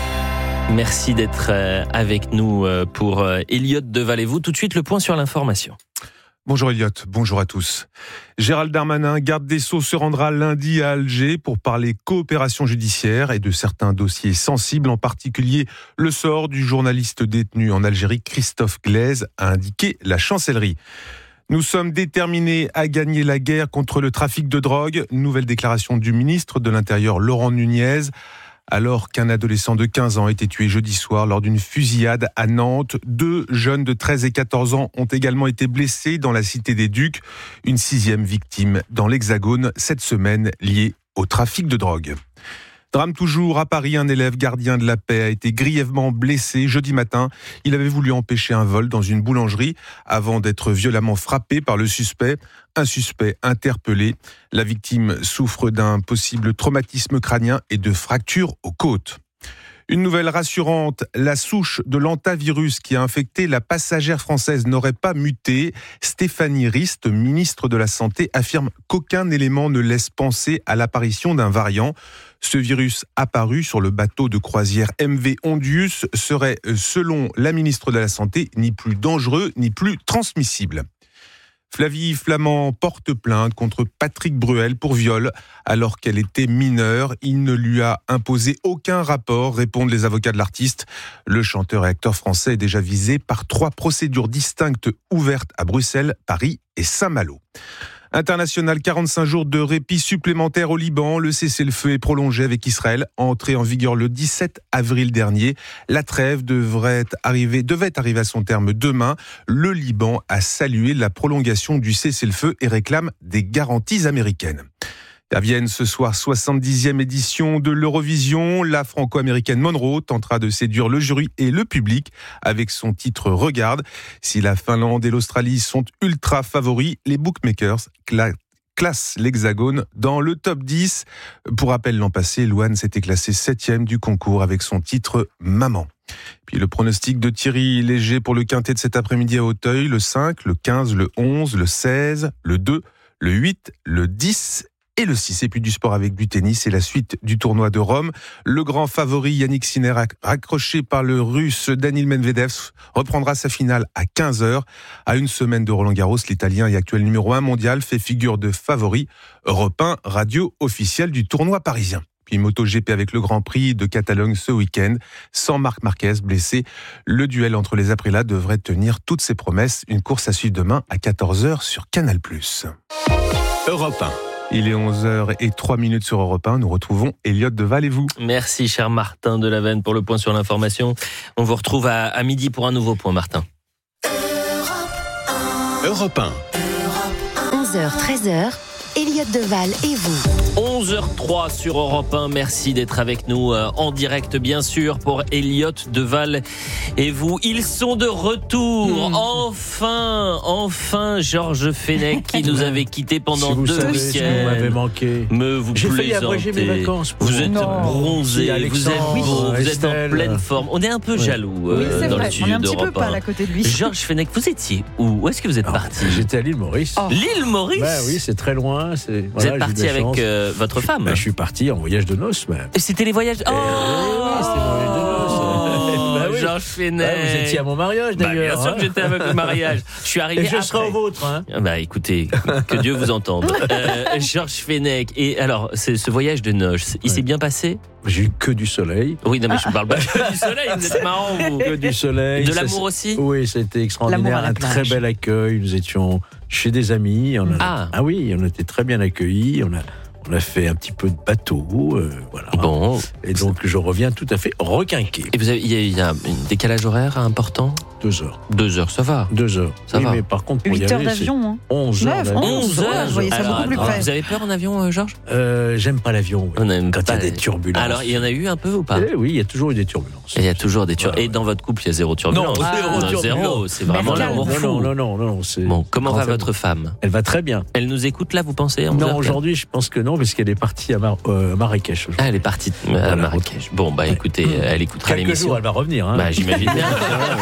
Merci d'être avec nous pour Elliott Deval et vous. Tout de suite, le point sur l'information. Bonjour Elliott, bonjour à tous. Gérald Darmanin, garde des Sceaux, se rendra lundi à Alger pour parler coopération judiciaire et de certains dossiers sensibles, en particulier le sort du journaliste détenu en Algérie, Christophe Glaise, a indiqué la chancellerie. Nous sommes déterminés à gagner la guerre contre le trafic de drogue. Nouvelle déclaration du ministre de l'Intérieur, Laurent Nunez. Alors qu'un adolescent de quinze ans a été tué jeudi soir lors d'une fusillade à Nantes, deux jeunes de treize et quatorze ans ont également été blessés dans la cité des Ducs. Une sixième victime dans l'Hexagone cette semaine liée au trafic de drogue. Drame toujours à Paris, un élève gardien de la paix a été grièvement blessé jeudi matin. Il avait voulu empêcher un vol dans une boulangerie avant d'être violemment frappé par le suspect. Un suspect interpellé. La victime souffre d'un possible traumatisme crânien et de fractures aux côtes. Une nouvelle rassurante, la souche de l'hantavirus qui a infecté la passagère française n'aurait pas muté. Stéphanie Rist, ministre de la Santé, affirme qu'aucun élément ne laisse penser à l'apparition d'un variant. Ce virus apparu sur le bateau de croisière M V Ondius serait, selon la ministre de la Santé, ni plus dangereux ni plus transmissible. Flavie Flament porte plainte contre Patrick Bruel pour viol alors qu'elle était mineure. Il ne lui a imposé aucun rapport, répondent les avocats de l'artiste. Le chanteur et acteur français est déjà visé par trois procédures distinctes ouvertes à Bruxelles, Paris et Saint-Malo. International, quarante-cinq jours de répit supplémentaire au Liban. Le cessez-le-feu est prolongé avec Israël, entré en vigueur le dix-sept avril dernier. La trêve devrait arriver, devait arriver à son terme demain. Le Liban a salué la prolongation du cessez-le-feu et réclame des garanties américaines. À Vienne, ce soir, soixante-dixième édition de l'Eurovision. La franco-américaine Monroe tentera de séduire le jury et le public avec son titre Regarde. Si la Finlande et l'Australie sont ultra favoris, les bookmakers cla- classent l'Hexagone dans le top dix. Pour rappel, l'an passé, Louane s'était classée septième du concours avec son titre Maman. Puis le pronostic de Thierry Léger pour le quintet de cet après-midi à Auteuil, le cinq, le quinze, le onze, le seize, le deux, le huit, le dix et le six. Et puis du sport avec du tennis et la suite du tournoi de Rome. Le grand favori Yannick Sinner, raccroché par le russe Daniil Medvedev, reprendra sa finale à quinze heures. À une semaine de Roland Garros, l'Italien et actuel numéro un mondial fait figure de favori. Europe un, radio officielle du tournoi parisien. Puis MotoGP avec le Grand Prix de Catalogne ce week-end. Sans Marc Marquez blessé, le duel entre les Aprilia devrait tenir toutes ses promesses. Une course à suivre demain à quatorze heures sur Canal plus. Europe un. Il est onze heures zéro trois minutes sur Europe un. Nous retrouvons Elliott Deval et vous. Merci, cher Martin Delaveine, pour le point sur l'information. On vous retrouve à, à midi pour un nouveau point, Martin. Europe un. onze heures treize heures, Elliott Deval et vous. onze heures zéro trois sur Europe un. Merci d'être avec nous euh, en direct, bien sûr, pour Elliott Deval et vous. Ils sont de retour. Mmh. Enfin, enfin, Georges Fenech, qui nous avait quittés pendant si deux week-ends. Si vous m'avez manqué. Me vous J'ai plaisantez. failli abréger mes vacances. Vous êtes non. bronzé, si, vous êtes beau, vous êtes en pleine forme. On est un peu oui. jaloux euh, oui, dans vrai. le studio d'Europe un. On est un petit peu pâle à côté de lui. Georges Fenech, vous étiez où Où est-ce que vous êtes parti? J'étais à l'île Maurice. Oh. L'île Maurice Ben oui, c'est très loin. C'est, vous voilà, êtes parti avec euh, votre femme? Ben, je suis parti en voyage de noces. Ben. Et c'était les voyages. Oh, oui, c'était mon voyage de noces. Oh, ben, oui. Georges Fenech. Ben, vous étiez à mon mariage d'ailleurs. Bah, bien sûr que j'étais à votre mariage. Je suis arrivé. Et je après. serai au vôtre. Hein. Bah écoutez, que Dieu vous entende. Euh, Georges Fenech. Et alors, c'est ce voyage de noces, il ouais. s'est bien passé? J'ai eu que du soleil. Oui, non mais je ne parle pas que du soleil. Vous êtes marrant, vous. Que du soleil. De l'amour aussi? Oui, c'était extraordinaire. Un très bel accueil. Nous étions chez des amis. On a, ah. ah oui, on était très bien accueillis. On a On a fait un petit peu de bateau, euh, voilà. Bon. Et donc je reviens tout à fait requinqué. Et vous avez, il y a, il y a un décalage horaire important? Deux heures. Deux heures, ça va. Deux heures. Ça oui, va. mais par contre, pour Huit y heures aller, d'avion. Hein. Onze heures. Neuf, onze heures. Vous voyez ça alors, beaucoup plus alors, près. vous avez peur en avion, euh, Georges? euh, J'aime pas l'avion. Oui. On aime Quand pas il y a les... des turbulences. Alors, il y en a eu un peu ou pas? eh Oui, il y a toujours eu des turbulences. Il y a toujours des turbulences. Ouais, Et ouais. dans votre couple, il y a zéro turbulence. Non, ah, zéro turbulence. Zéro, c'est vraiment l'amour fou. Non, non, non, non, non. C'est bon, comment va votre femme? Elle va très bien. Elle nous écoute là, vous pensez? Non, aujourd'hui, je pense que non, parce qu'elle est partie à Mar- euh, Marrakech. Ah, elle est partie à voilà, Marrakech. Bon, bah écoutez, ouais. elle écoutera quelques l'émission. Jours, elle va revenir. Hein. Bah, j'imagine bien.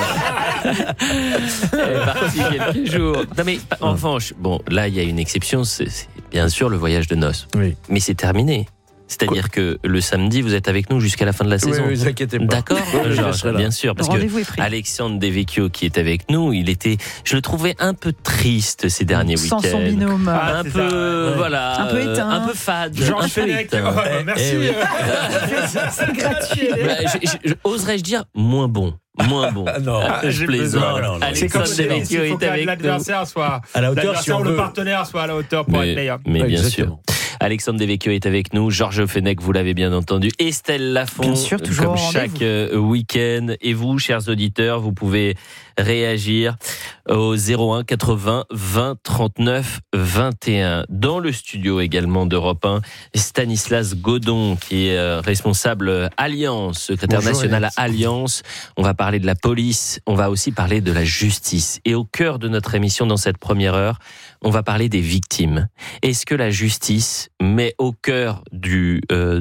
Elle est partie quelques jours. Non mais en revanche, bon, là il y a une exception, c'est, c'est bien sûr le voyage de noces. Oui. Mais c'est terminé. C'est-à-dire Quoi que le samedi, vous êtes avec nous jusqu'à la fin de la saison. Oui, ne vous inquiétez pas. D'accord, oui, Georges, bien sûr, parce que Alexandre Devecchio qui est avec nous, il était, je le trouvais un peu triste ces derniers Sans week-ends. Sans son binôme. Ah, un peu, ça, ouais. voilà, un peu éteint, un peu fade, Georges un peu Fenech. éteint. Oh, bah, merci. Eh, eh, oui. C'est gratuit. Bah, je, je, je, oserais-je dire moins bon. Moins bon. Ah non, ah, je plaisante. Non, non, Alexandre Devecchio est avec nous. L'adversaire soit à la hauteur, l'adversaire si ou le veut. partenaire soit à la hauteur pour mais, être meilleur. Mais bien Exactement. sûr. Alexandre Devecchio est avec nous, Georges Fenech, vous l'avez bien entendu, Estelle Lafont, bien sûr, toujours comme chaque euh, week-end. Et vous, chers auditeurs, vous pouvez réagir au zéro un quatre-vingts vingt trente-neuf vingt et un. Dans le studio également d'Europe un, Stanislas Godon, qui est euh, responsable Alliance, secrétaire Bonjour, national à Alex. Alliance. On va parler de la police, on va aussi parler de la justice. Et au cœur de notre émission, dans cette première heure, on va parler des victimes. Est-ce que la justice met au cœur du, euh,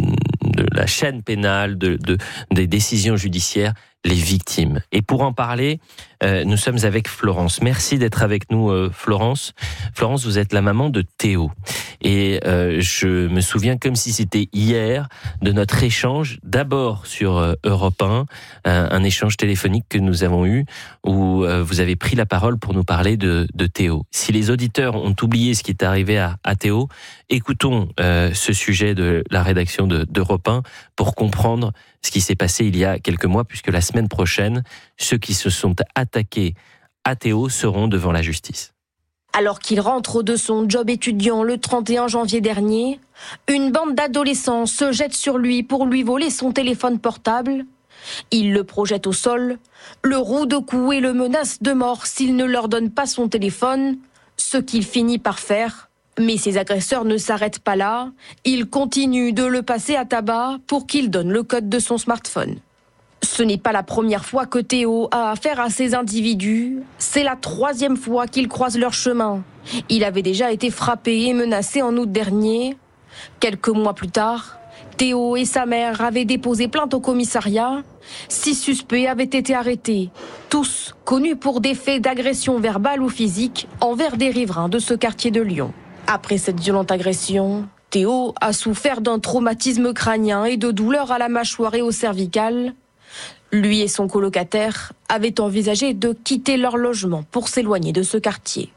de la chaîne pénale, de, de, des décisions judiciaires, les victimes? Et pour en parler, euh, nous sommes avec Florence. Merci d'être avec nous, euh, Florence. Florence, vous êtes la maman de Théo. Et euh, je me souviens comme si c'était hier de notre échange, d'abord sur euh, Europe un, un, un échange téléphonique que nous avons eu, où euh, vous avez pris la parole pour nous parler de, de Théo. Si les auditeurs ont oublié ce qui est arrivé à, à Théo, écoutons euh, ce sujet de la rédaction de, d'Europe un pour comprendre ce qui s'est passé il y a quelques mois, puisque la semaine prochaine, ceux qui se sont attaqués à Théo seront devant la justice. Alors qu'il rentre de son job étudiant le trente et un janvier dernier, une bande d'adolescents se jette sur lui pour lui voler son téléphone portable. Il le projette au sol, le roue de coups et le menace de mort s'il ne leur donne pas son téléphone, ce qu'il finit par faire. Mais ses agresseurs ne s'arrêtent pas là, ils continuent de le passer à tabac pour qu'il donne le code de son smartphone. Ce n'est pas la première fois que Théo a affaire à ces individus, c'est la troisième fois qu'ils croisent leur chemin. Il avait déjà été frappé et menacé en août dernier. Quelques mois plus tard, Théo et sa mère avaient déposé plainte au commissariat. Six suspects avaient été arrêtés, tous connus pour des faits d'agression verbale ou physique envers des riverains de ce quartier de Lyon. Après cette violente agression, Théo a souffert d'un traumatisme crânien et de douleurs à la mâchoire et au cervical. Lui et son colocataire avaient envisagé de quitter leur logement pour s'éloigner de ce quartier.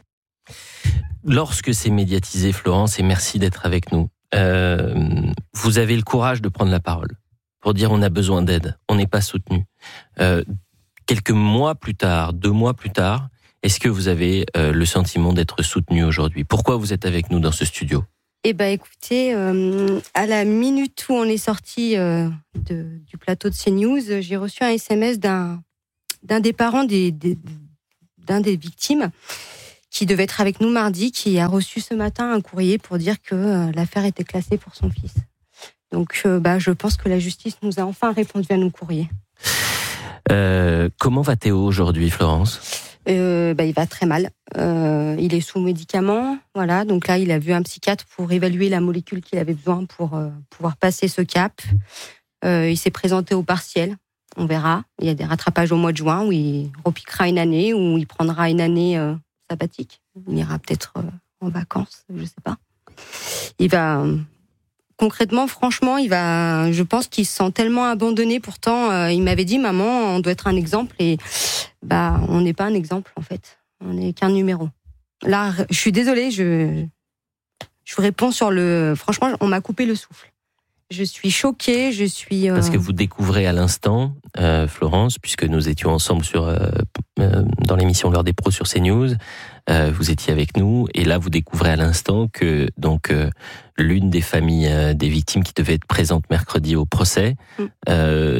Lorsque c'est médiatisé, Florence, et merci d'être avec nous, euh, vous avez le courage de prendre la parole pour dire on a besoin d'aide, on n'est pas soutenu. Euh, quelques mois plus tard, deux mois plus tard, est-ce que vous avez euh, le sentiment d'être soutenu aujourd'hui? Pourquoi vous êtes avec nous dans ce studio? Eh ben, écoutez, euh, à la minute où on est sorti euh, de, du plateau de CNews, j'ai reçu un S M S d'un, d'un des parents des, des, d'un des victimes qui devait être avec nous mardi, qui a reçu ce matin un courrier pour dire que euh, l'affaire était classée pour son fils. Donc, euh, bah, je pense que la justice nous a enfin répondu à nos courriers. Euh, comment va Théo aujourd'hui, Florence ? Euh, bah, il va très mal. Euh, il est sous médicaments, voilà. Donc là, il a vu un psychiatre pour évaluer la molécule qu'il avait besoin pour euh, pouvoir passer ce cap. Euh, il s'est présenté au partiel. On verra. Il y a des rattrapages au mois de juin où il repiquera une année, où il prendra une année euh, sabbatique. Il ira peut-être euh, en vacances, je sais pas. Il va euh, concrètement, franchement, il va. Je pense qu'il se sent tellement abandonné. Pourtant, euh, il m'avait dit, maman, on doit être un exemple et. Bah, on n'est pas un exemple, en fait. On n'est qu'un numéro. Là, je suis désolée, je, je vous réponds sur le... Franchement, on m'a coupé le souffle. Je suis choquée, je suis... Euh... Parce que vous découvrez à l'instant, euh, Florence, puisque nous étions ensemble sur, euh, euh, dans l'émission L'heure des pros sur CNews, euh, vous étiez avec nous, et là vous découvrez à l'instant que donc euh, l'une des familles euh, des victimes qui devait être présente mercredi au procès, mm. euh,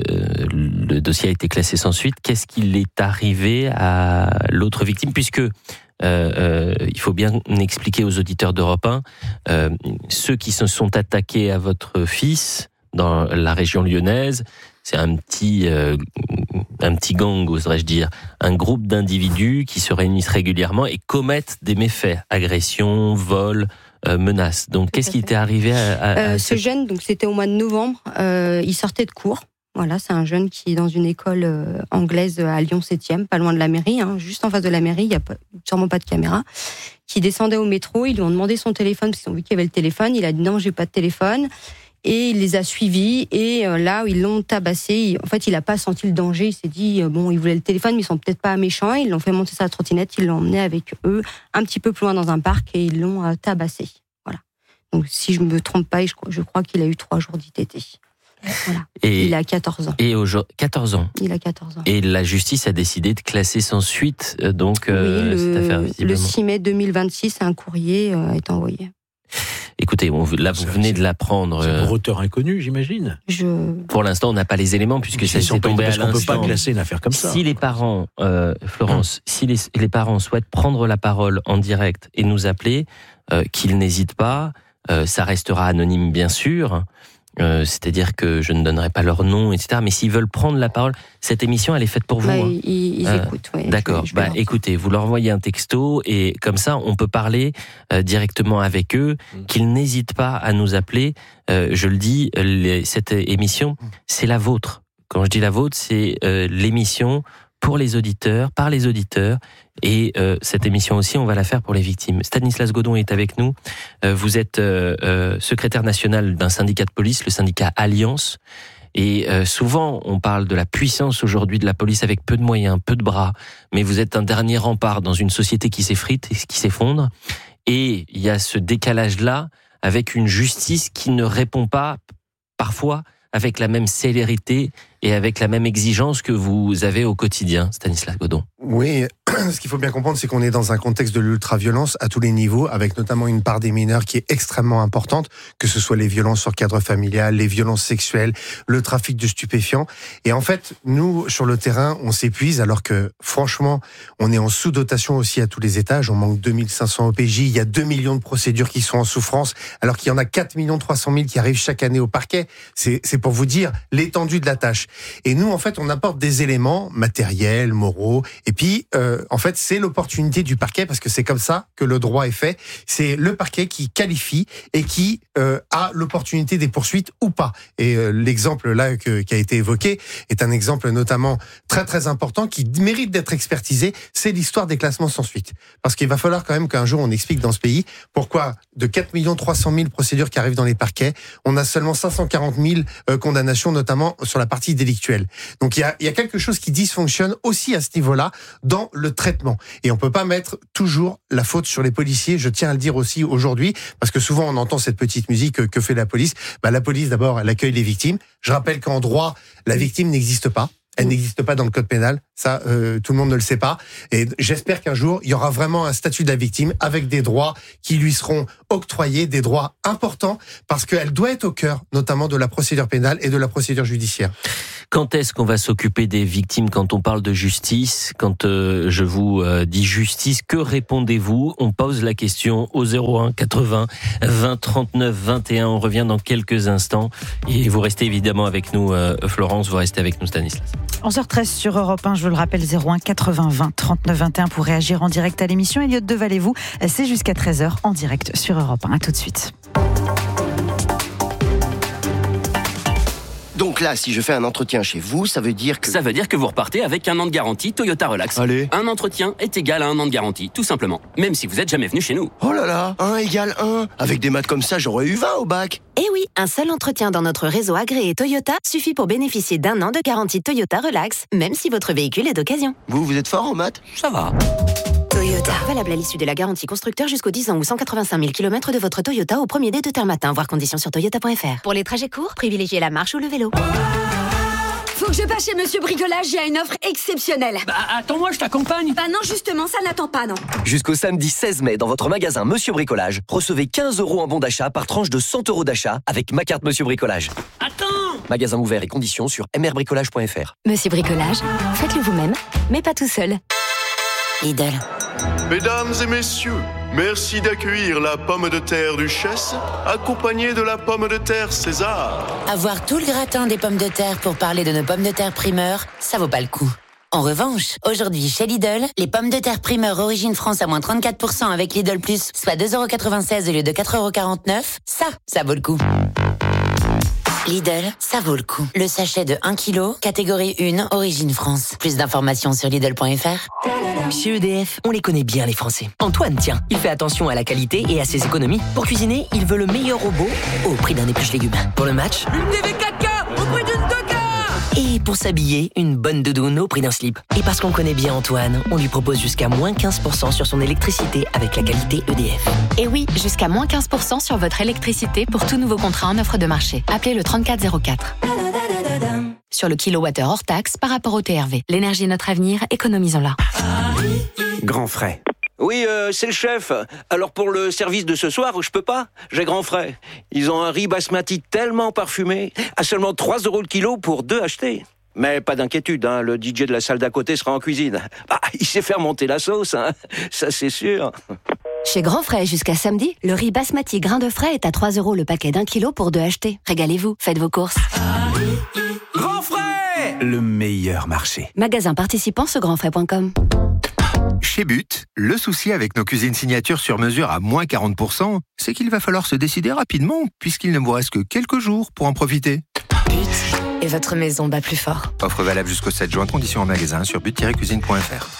le dossier a été classé sans suite. Qu'est-ce qu'il est arrivé à l'autre victime, puisque Euh, euh, il faut bien expliquer aux auditeurs d'Europe un, euh, ceux qui se sont attaqués à votre fils dans la région lyonnaise, c'est un petit, euh, un petit gang, oserais-je dire, un groupe d'individus qui se réunissent régulièrement et commettent des méfaits, agressions, vols, euh, menaces. Donc, qu'est-ce qui t'est arrivé à, à, à euh, ce cette... jeune, donc c'était au mois de novembre, euh, il sortait de cours. Voilà, c'est un jeune qui est dans une école euh, anglaise à Lyon septième, pas loin de la mairie, hein, juste en face de la mairie, il n'y a pas, sûrement pas de caméra, qui descendait au métro, ils lui ont demandé son téléphone, parce qu'ils ont vu qu'il y avait le téléphone, il a dit non, j'ai pas de téléphone, et il les a suivis, et euh, là, ils l'ont tabassé, il, en fait, il n'a pas senti le danger, il s'est dit, euh, bon, ils voulaient le téléphone, mais ils sont peut-être pas méchants, ils l'ont fait monter sa trottinette, ils l'ont emmené avec eux, un petit peu plus loin dans un parc, et ils l'ont euh, tabassé, voilà. Donc, si je me trompe pas, je, je crois qu'il a eu trois jours d'I T T. Voilà. Et, il a quatorze ans. Et aujourd'hui, quatorze ans. Il a quatorze ans. Et la justice a décidé de classer sans suite donc oui, euh, le, cette affaire. Visiblement. Le six mai deux mille vingt-six, un courrier euh, est envoyé. Écoutez, on, là vous venez de l'apprendre. C'est pour auteur inconnu, j'imagine. Je... Pour l'instant, on n'a pas les éléments puisque ça s'est tombé à l'instant. On ne peut pas classer une affaire comme ça. Si les parents, euh, Florence, hum. si les, les parents souhaitent prendre la parole en direct et nous appeler, euh, qu'ils n'hésitent pas. Euh, ça restera anonyme, bien sûr. Euh, c'est-à-dire que je ne donnerai pas leur nom, et cetera. Mais s'ils veulent prendre la parole, cette émission, elle est faite pour vous. Bah, hein. Ils, ils euh, écoutent, oui. D'accord. Je, je bah, écoutez, vous leur envoyez un texto et comme ça, on peut parler euh, directement avec eux, mmh. qu'ils n'hésitent pas à nous appeler. Euh, je le dis, les, cette émission, mmh. c'est la vôtre. Quand je dis la vôtre, c'est euh, l'émission pour les auditeurs, par les auditeurs. Et euh, cette émission aussi, on va la faire pour les victimes. Stanislas Godon est avec nous. Euh, vous êtes euh, euh, secrétaire national d'un syndicat de police, le syndicat Alliance. Et euh, souvent, on parle de la puissance aujourd'hui de la police avec peu de moyens, peu de bras. Mais vous êtes un dernier rempart dans une société qui s'effrite et qui s'effondre. Et il y a ce décalage-là avec une justice qui ne répond pas, parfois, avec la même célérité et avec la même exigence que vous avez au quotidien, Stanislas Godon. Oui, ce qu'il faut bien comprendre, c'est qu'on est dans un contexte de l'ultra-violence à tous les niveaux, avec notamment une part des mineurs qui est extrêmement importante, que ce soit les violences sur cadre familial, les violences sexuelles, le trafic de stupéfiants. Et en fait, nous, sur le terrain, on s'épuise, alors que, franchement, on est en sous-dotation aussi à tous les étages. On manque deux mille cinq cents O P J, il y a deux millions de procédures qui sont en souffrance, alors qu'il y en a quatre millions trois cent mille qui arrivent chaque année au parquet. C'est, c'est pour vous dire l'étendue de la tâche. Et nous, en fait, on apporte des éléments matériels, moraux, et puis, euh, en fait, c'est l'opportunité du parquet, parce que c'est comme ça que le droit est fait. C'est le parquet qui qualifie et qui euh, a l'opportunité des poursuites ou pas. Et euh, l'exemple là que, qui a été évoqué est un exemple notamment très très important qui mérite d'être expertisé. C'est l'histoire des classements sans suite. Parce qu'il va falloir quand même qu'un jour on explique dans ce pays pourquoi de quatre millions trois cent mille procédures qui arrivent dans les parquets, on a seulement cinq cent quarante mille euh, condamnations, notamment sur la partie délictuelle. Donc il y a, il y a quelque chose qui dysfonctionne aussi à ce niveau-là dans le traitement. Et on peut pas mettre toujours la faute sur les policiers. Je tiens à le dire aussi aujourd'hui, parce que souvent on entend cette petite musique que fait la police. Bah, la police, d'abord, elle accueille les victimes. Je rappelle qu'en droit, la victime n'existe pas. Elle n'existe pas dans le code pénal. Ça, euh, tout le monde ne le sait pas. Et j'espère qu'un jour, il y aura vraiment un statut de la victime avec des droits qui lui seront octroyés, des droits importants, parce qu'elle doit être au cœur, notamment de la procédure pénale et de la procédure judiciaire. Quand est-ce qu'on va s'occuper des victimes quand on parle de justice? Quand euh, je vous euh, dis justice, que répondez-vous? On pose la question au zéro un quatre-vingts vingt trente-neuf vingt et un. On revient dans quelques instants. Et vous restez évidemment avec nous, euh, Florence, vous restez avec nous, Stanislas. onze heures treize sur Europe un, je vous le rappelle, zéro un quatre-vingts vingt trente-neuf vingt et un pour réagir en direct à l'émission. Elliot Deval et vous, c'est jusqu'à treize heures en direct sur Europe un. À tout de suite. Donc là, si je fais un entretien chez vous, ça veut dire que... Ça veut dire que vous repartez avec un an de garantie Toyota Relax. Allez. Un entretien est égal à un an de garantie, tout simplement. Même si vous n'êtes jamais venu chez nous. Oh là là, un égale un. Avec des maths comme ça, j'aurais eu vingt au bac. Eh oui, un seul entretien dans notre réseau agréé Toyota suffit pour bénéficier d'un an de garantie Toyota Relax, même si votre véhicule est d'occasion. Vous, vous êtes fort en maths? Ça va. Toyota. Valable à l'issue de la garantie constructeur jusqu'aux dix ans ou cent quatre-vingt-cinq mille kilomètres de votre Toyota au premier dé de terre matin. Voir conditions sur toyota point f r. Pour les trajets courts, privilégiez la marche ou le vélo. Faut que je passe chez Monsieur Bricolage, il y a une offre exceptionnelle. Bah attends-moi, je t'accompagne. Bah non, justement, ça n'attend pas, non. Jusqu'au samedi seize mai, dans votre magasin Monsieur Bricolage, recevez quinze euros en bon d'achat par tranche de cent euros d'achat avec ma carte Monsieur Bricolage. Attends! Magasin ouvert et conditions sur m r bricolage point f r. Monsieur Bricolage, faites-le vous-même, mais pas tout seul. Lidl. Mesdames et messieurs, merci d'accueillir la pomme de terre Duchesse, accompagnée de la pomme de terre César. Avoir tout le gratin des pommes de terre pour parler de nos pommes de terre primeur, ça vaut pas le coup. En revanche, aujourd'hui chez Lidl, les pommes de terre primeur origine France à moins trente-quatre pour cent avec Lidl Plus, soit deux euros quatre-vingt-seize au lieu de quatre euros quarante-neuf, ça, ça vaut le coup. Lidl, ça vaut le coup. Le sachet de un kilo, catégorie un, origine France. Plus d'informations sur Lidl point f r. Chez E D F, on les connaît bien les Français. Antoine, tiens, il fait attention à la qualité et à ses économies. Pour cuisiner, il veut le meilleur robot au prix d'un épluche légumes. Pour le match, Une T V quatre K au prix d'une deux K. et pour s'habiller, une bonne doudoune au prix d'un slip. Et parce qu'on connaît bien Antoine, on lui propose jusqu'à moins quinze pour cent sur son électricité avec la qualité E D F. Et oui, jusqu'à moins quinze pour cent sur votre électricité pour tout nouveau contrat en offre de marché. Appelez le trente-quatre zéro quatre. Sur le kilowattheure hors taxe par rapport au T R V. L'énergie est notre avenir, économisons-la. Grand frais. Oui, euh, c'est le chef. Alors pour le service de ce soir, je peux pas. J'ai grand frais. Ils ont un riz basmati tellement parfumé, à seulement trois euros le kilo pour deux achetés. Mais pas d'inquiétude, hein, le D J de la salle d'à côté sera en cuisine. Ah, il sait faire monter la sauce, hein, ça c'est sûr. Chez Grand Frais, jusqu'à samedi, le riz basmati grain de frais est à trois euros le paquet d'un kilo pour deux achetés. Régalez-vous, faites vos courses. Grand Frais, le meilleur marché. Magasin participant sur grand frais point com. Chez But, le souci avec nos cuisines signatures sur mesure à moins quarante pour cent, c'est qu'il va falloir se décider rapidement, puisqu'il ne vous reste que quelques jours pour en profiter. But, et votre maison bat plus fort. Offre valable jusqu'au sept juin, conditions en magasin sur but tiret cuisine point f r.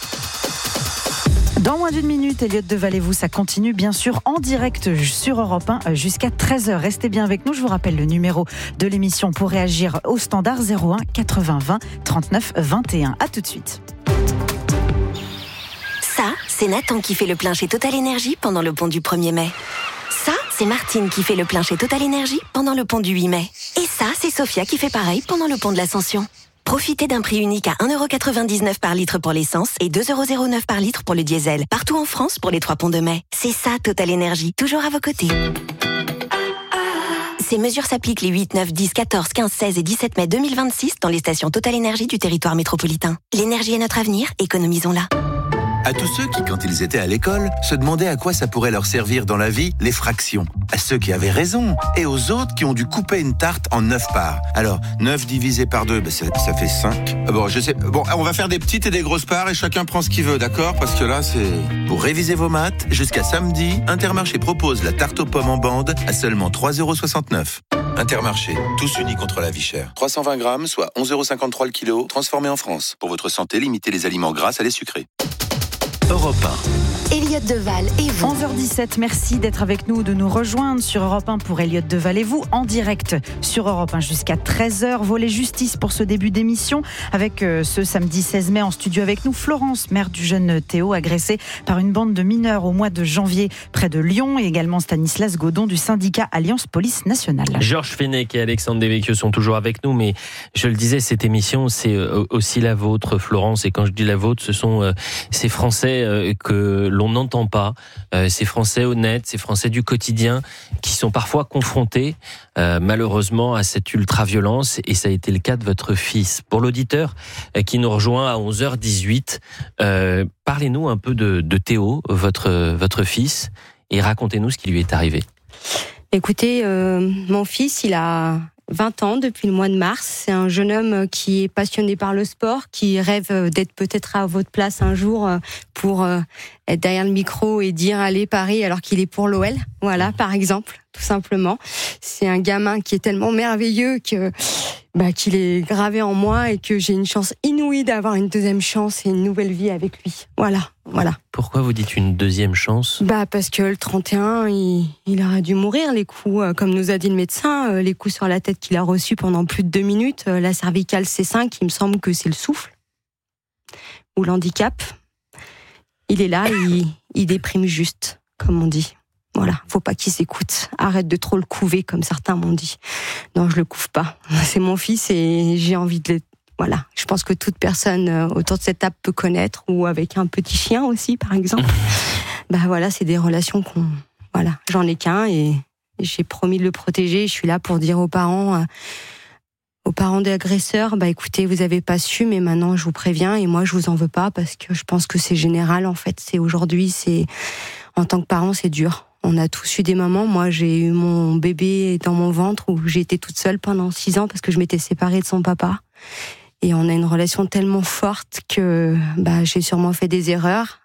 Dans moins d'une minute, Elliot Deval et vous, ça continue bien sûr en direct sur Europe un jusqu'à treize heures. Restez bien avec nous, je vous rappelle le numéro de l'émission pour réagir au standard zéro un quatre-vingts vingt trente-neuf vingt et un. A tout de suite. Ça, c'est Nathan qui fait le plein chez Total Énergie pendant le pont du premier mai. Ça, c'est Martine qui fait le plein chez Total Énergie pendant le pont du huit mai. Et ça, c'est Sophia qui fait pareil pendant le pont de l'Ascension. Profitez d'un prix unique à un euro quatre-vingt-dix-neuf par litre pour l'essence et deux euros zéro neuf par litre pour le diesel. Partout en France pour les trois ponts de mai. C'est ça, Total Énergie, toujours à vos côtés. Ces mesures s'appliquent les huit, neuf, dix, quatorze, quinze, seize et dix-sept mai deux mille vingt-six dans les stations Total Énergie du territoire métropolitain. L'énergie est notre avenir, économisons-la. À tous ceux qui, quand ils étaient à l'école, se demandaient à quoi ça pourrait leur servir dans la vie, les fractions. À ceux qui avaient raison, et aux autres qui ont dû couper une tarte en neuf parts. Alors, neuf divisé par deux, ben ça, ça fait cinq. Bon, je sais, bon, on va faire des petites et des grosses parts et chacun prend ce qu'il veut, d'accord? Parce que là, c'est... Pour réviser vos maths, jusqu'à samedi, Intermarché propose la tarte aux pommes en bande à seulement trois euros soixante-neuf. Intermarché, tous unis contre la vie chère. trois cent vingt grammes, soit onze euros cinquante-trois le kilo, transformé en France. Pour votre santé, limitez les aliments gras à les sucrés. Europe un. Elliott Deval et vous. onze heures dix-sept, merci d'être avec nous, de nous rejoindre sur Europe un pour Elliott Deval et vous, en direct sur Europe un jusqu'à treize heures. Volet justice pour ce début d'émission, avec euh, ce samedi seize mai en studio avec nous, Florence, mère du jeune Théo, agressé par une bande de mineurs au mois de janvier près de Lyon, et également Stanislas Godon du syndicat Alliance Police Nationale. Georges Fenech et Alexandre Devecchio sont toujours avec nous, mais je le disais, cette émission, c'est aussi la vôtre, Florence, et quand je dis la vôtre, ce sont euh, ces Français euh, que l'on n'entend pas, euh, ces Français honnêtes, ces Français du quotidien qui sont parfois confrontés euh, malheureusement à cette ultra-violence, et ça a été le cas de votre fils. Pour l'auditeur euh, qui nous rejoint à onze heures dix-huit, euh, parlez-nous un peu de, de Théo, votre, votre fils, et racontez-nous ce qui lui est arrivé. Écoutez, euh, mon fils, il a vingt ans depuis le mois de mars. C'est un jeune homme qui est passionné par le sport, qui rêve d'être peut-être à votre place un jour pour être derrière le micro et dire allez Paris alors qu'il est pour l'O L. Voilà, par exemple, tout simplement. C'est un gamin qui est tellement merveilleux que bah, qu'il est gravé en moi et que j'ai une chance inouïe d'avoir une deuxième chance et une nouvelle vie avec lui. Voilà, voilà. Pourquoi vous dites une deuxième chance ? Bah parce que le trente et un, il, il aurait dû mourir. Les coups, euh, comme nous a dit le médecin, euh, les coups sur la tête qu'il a reçus pendant plus de deux minutes, euh, la cervicale C cinq, il me semble que c'est le souffle ou l'handicap. Il est là, il, il déprime juste, comme on dit. Voilà, faut pas qu'il s'écoute. Arrête de trop le couver, comme certains m'ont dit. Non, je le couve pas. C'est mon fils et j'ai envie de le... Voilà, je pense que toute personne autour de cette table peut connaître, ou avec un petit chien aussi, par exemple. Bah voilà, c'est des relations qu'on... Voilà, j'en ai qu'un et j'ai promis de le protéger. Je suis là pour dire aux parents... Euh, aux parents des agresseurs, bah écoutez, vous avez pas su, mais maintenant je vous préviens, et moi je vous en veux pas, parce que je pense que c'est général, en fait. C'est aujourd'hui, c'est... En tant que parent, c'est dur. On a tous eu des moments. Moi, j'ai eu mon bébé dans mon ventre où j'ai été toute seule pendant six ans parce que je m'étais séparée de son papa. Et on a une relation tellement forte que bah, j'ai sûrement fait des erreurs.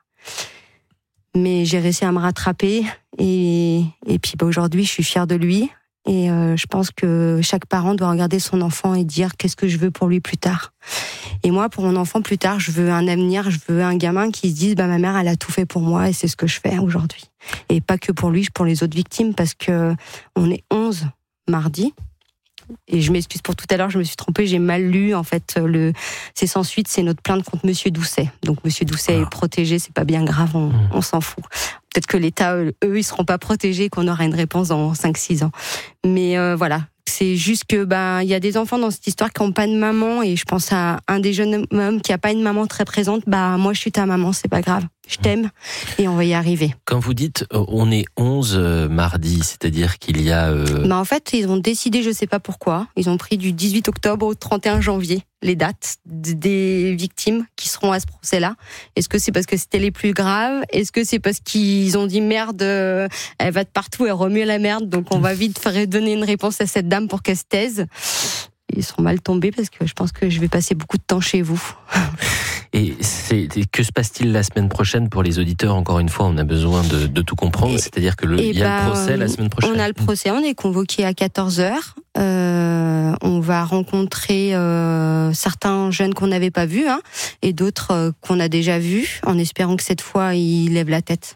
Mais j'ai réussi à me rattraper. Et, et puis bah, aujourd'hui, je suis fière de lui. Et euh, je pense que chaque parent doit regarder son enfant et dire qu'est-ce que je veux pour lui plus tard. Et moi, pour mon enfant plus tard, je veux un avenir, je veux un gamin qui se dise bah ma mère, elle a tout fait pour moi et c'est ce que je fais aujourd'hui. Et pas que pour lui, pour les autres victimes, parce que on est onze mardi. Et je m'excuse pour tout à l'heure, je me suis trompée, j'ai mal lu. En fait, le c'est sans suite, c'est notre plainte contre Monsieur Doucet. Donc Monsieur Doucet ah. est protégé, c'est pas bien grave, on, mmh. on s'en fout. Peut-être que l'État, eux, ils seront pas protégés, qu'on aura une réponse dans cinq six ans. Mais euh, voilà, c'est juste que ben il y a des enfants dans cette histoire qui n'ont pas de maman, et je pense à un des jeunes hommes qui a pas une maman très présente. Bah moi, je suis ta maman, c'est pas grave. Je t'aime et on va y arriver. Quand vous dites on est onze euh, mardi, c'est-à-dire qu'il y a... Euh... Bah en fait, ils ont décidé, je sais pas pourquoi, ils ont pris du dix-huit octobre au trente et un janvier les dates des victimes qui seront à ce procès-là. Est-ce que c'est parce que c'était les plus graves ? Est-ce que c'est parce qu'ils ont dit merde, euh, elle va de partout, elle remue la merde, donc on va vite faire donner une réponse à cette dame pour qu'elle se taise ? Ils seront mal tombés parce que je pense que je vais passer beaucoup de temps chez vous. Et c'est, que se passe-t-il la semaine prochaine pour les auditeurs ? Encore une fois, on a besoin de, de tout comprendre. Et, C'est-à-dire que le, il y a bah, le procès la semaine prochaine. On a le procès, on est convoqué à quatorze heures. Euh, on va rencontrer euh, certains jeunes qu'on n'avait pas vus, hein, et d'autres euh, qu'on a déjà vus, en espérant que cette fois, ils lèvent la tête.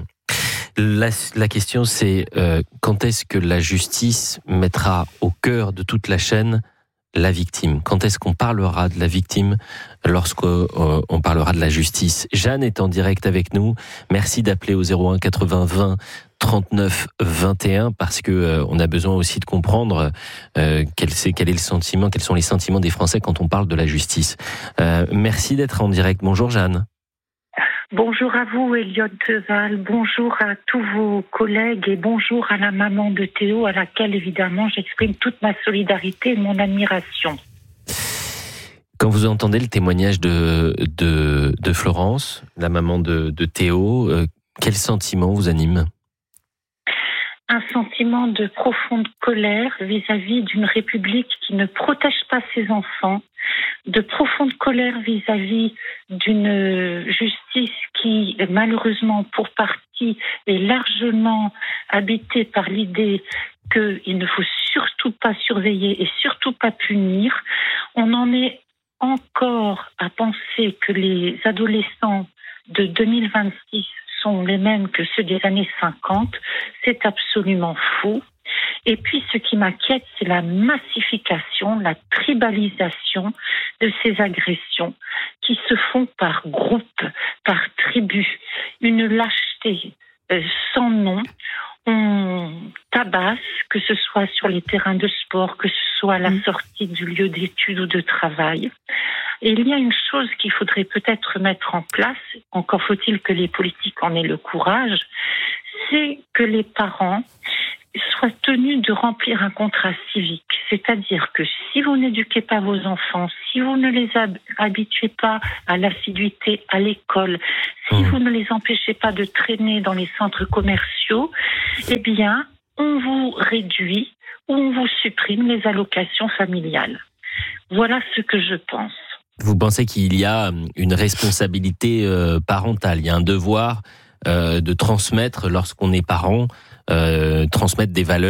La, la question, c'est euh, quand est-ce que la justice mettra au cœur de toute la chaîne la victime ? Quand est-ce qu'on parlera de la victime lorsqu'on euh, on parlera de la justice ? Jeanne est en direct avec nous. Merci d'appeler au zéro un quatre-vingts vingt trente-neuf vingt et un parce que euh, on a besoin aussi de comprendre euh, quel, c'est, quel est le sentiment, quels sont les sentiments des Français quand on parle de la justice. Euh, merci d'être en direct. Bonjour Jeanne. Bonjour à vous, Elliott Deval. Bonjour à tous vos collègues et bonjour à la maman de Théo, à laquelle, évidemment, j'exprime toute ma solidarité et mon admiration. Quand vous entendez le témoignage de, de, de Florence, la maman de, de Théo, euh, quel sentiment vous anime ? Un sentiment de profonde colère vis-à-vis d'une République qui ne protège pas ses enfants, de profonde colère vis-à-vis d'une justice qui, malheureusement, pour partie, est largement habitée par l'idée qu'il ne faut surtout pas surveiller et surtout pas punir. On en est encore à penser que les adolescents de deux mille vingt-six sont les mêmes que ceux des années cinquante, c'est absolument fou. Et puis, ce qui m'inquiète, c'est la massification, la tribalisation de ces agressions qui se font par groupe, par tribu. Une lâcheté euh, sans nom. On tabasse, que ce soit sur les terrains de sport, que ce soit à la sortie du lieu d'études ou de travail. Et il y a une chose qu'il faudrait peut-être mettre en place, encore faut-il que les politiques en aient le courage, c'est que les parents soient tenus de remplir un contrat civique. C'est-à-dire que si vous n'éduquez pas vos enfants, si vous ne les hab- habituez pas à l'assiduité à l'école, si mmh. vous ne les empêchez pas de traîner dans les centres commerciaux, eh bien, on vous réduit ou on vous supprime les allocations familiales. Voilà ce que je pense. Vous pensez qu'il y a une responsabilité euh, parentale, il y a un devoir euh, de transmettre, lorsqu'on est parent, euh, transmettre des valeurs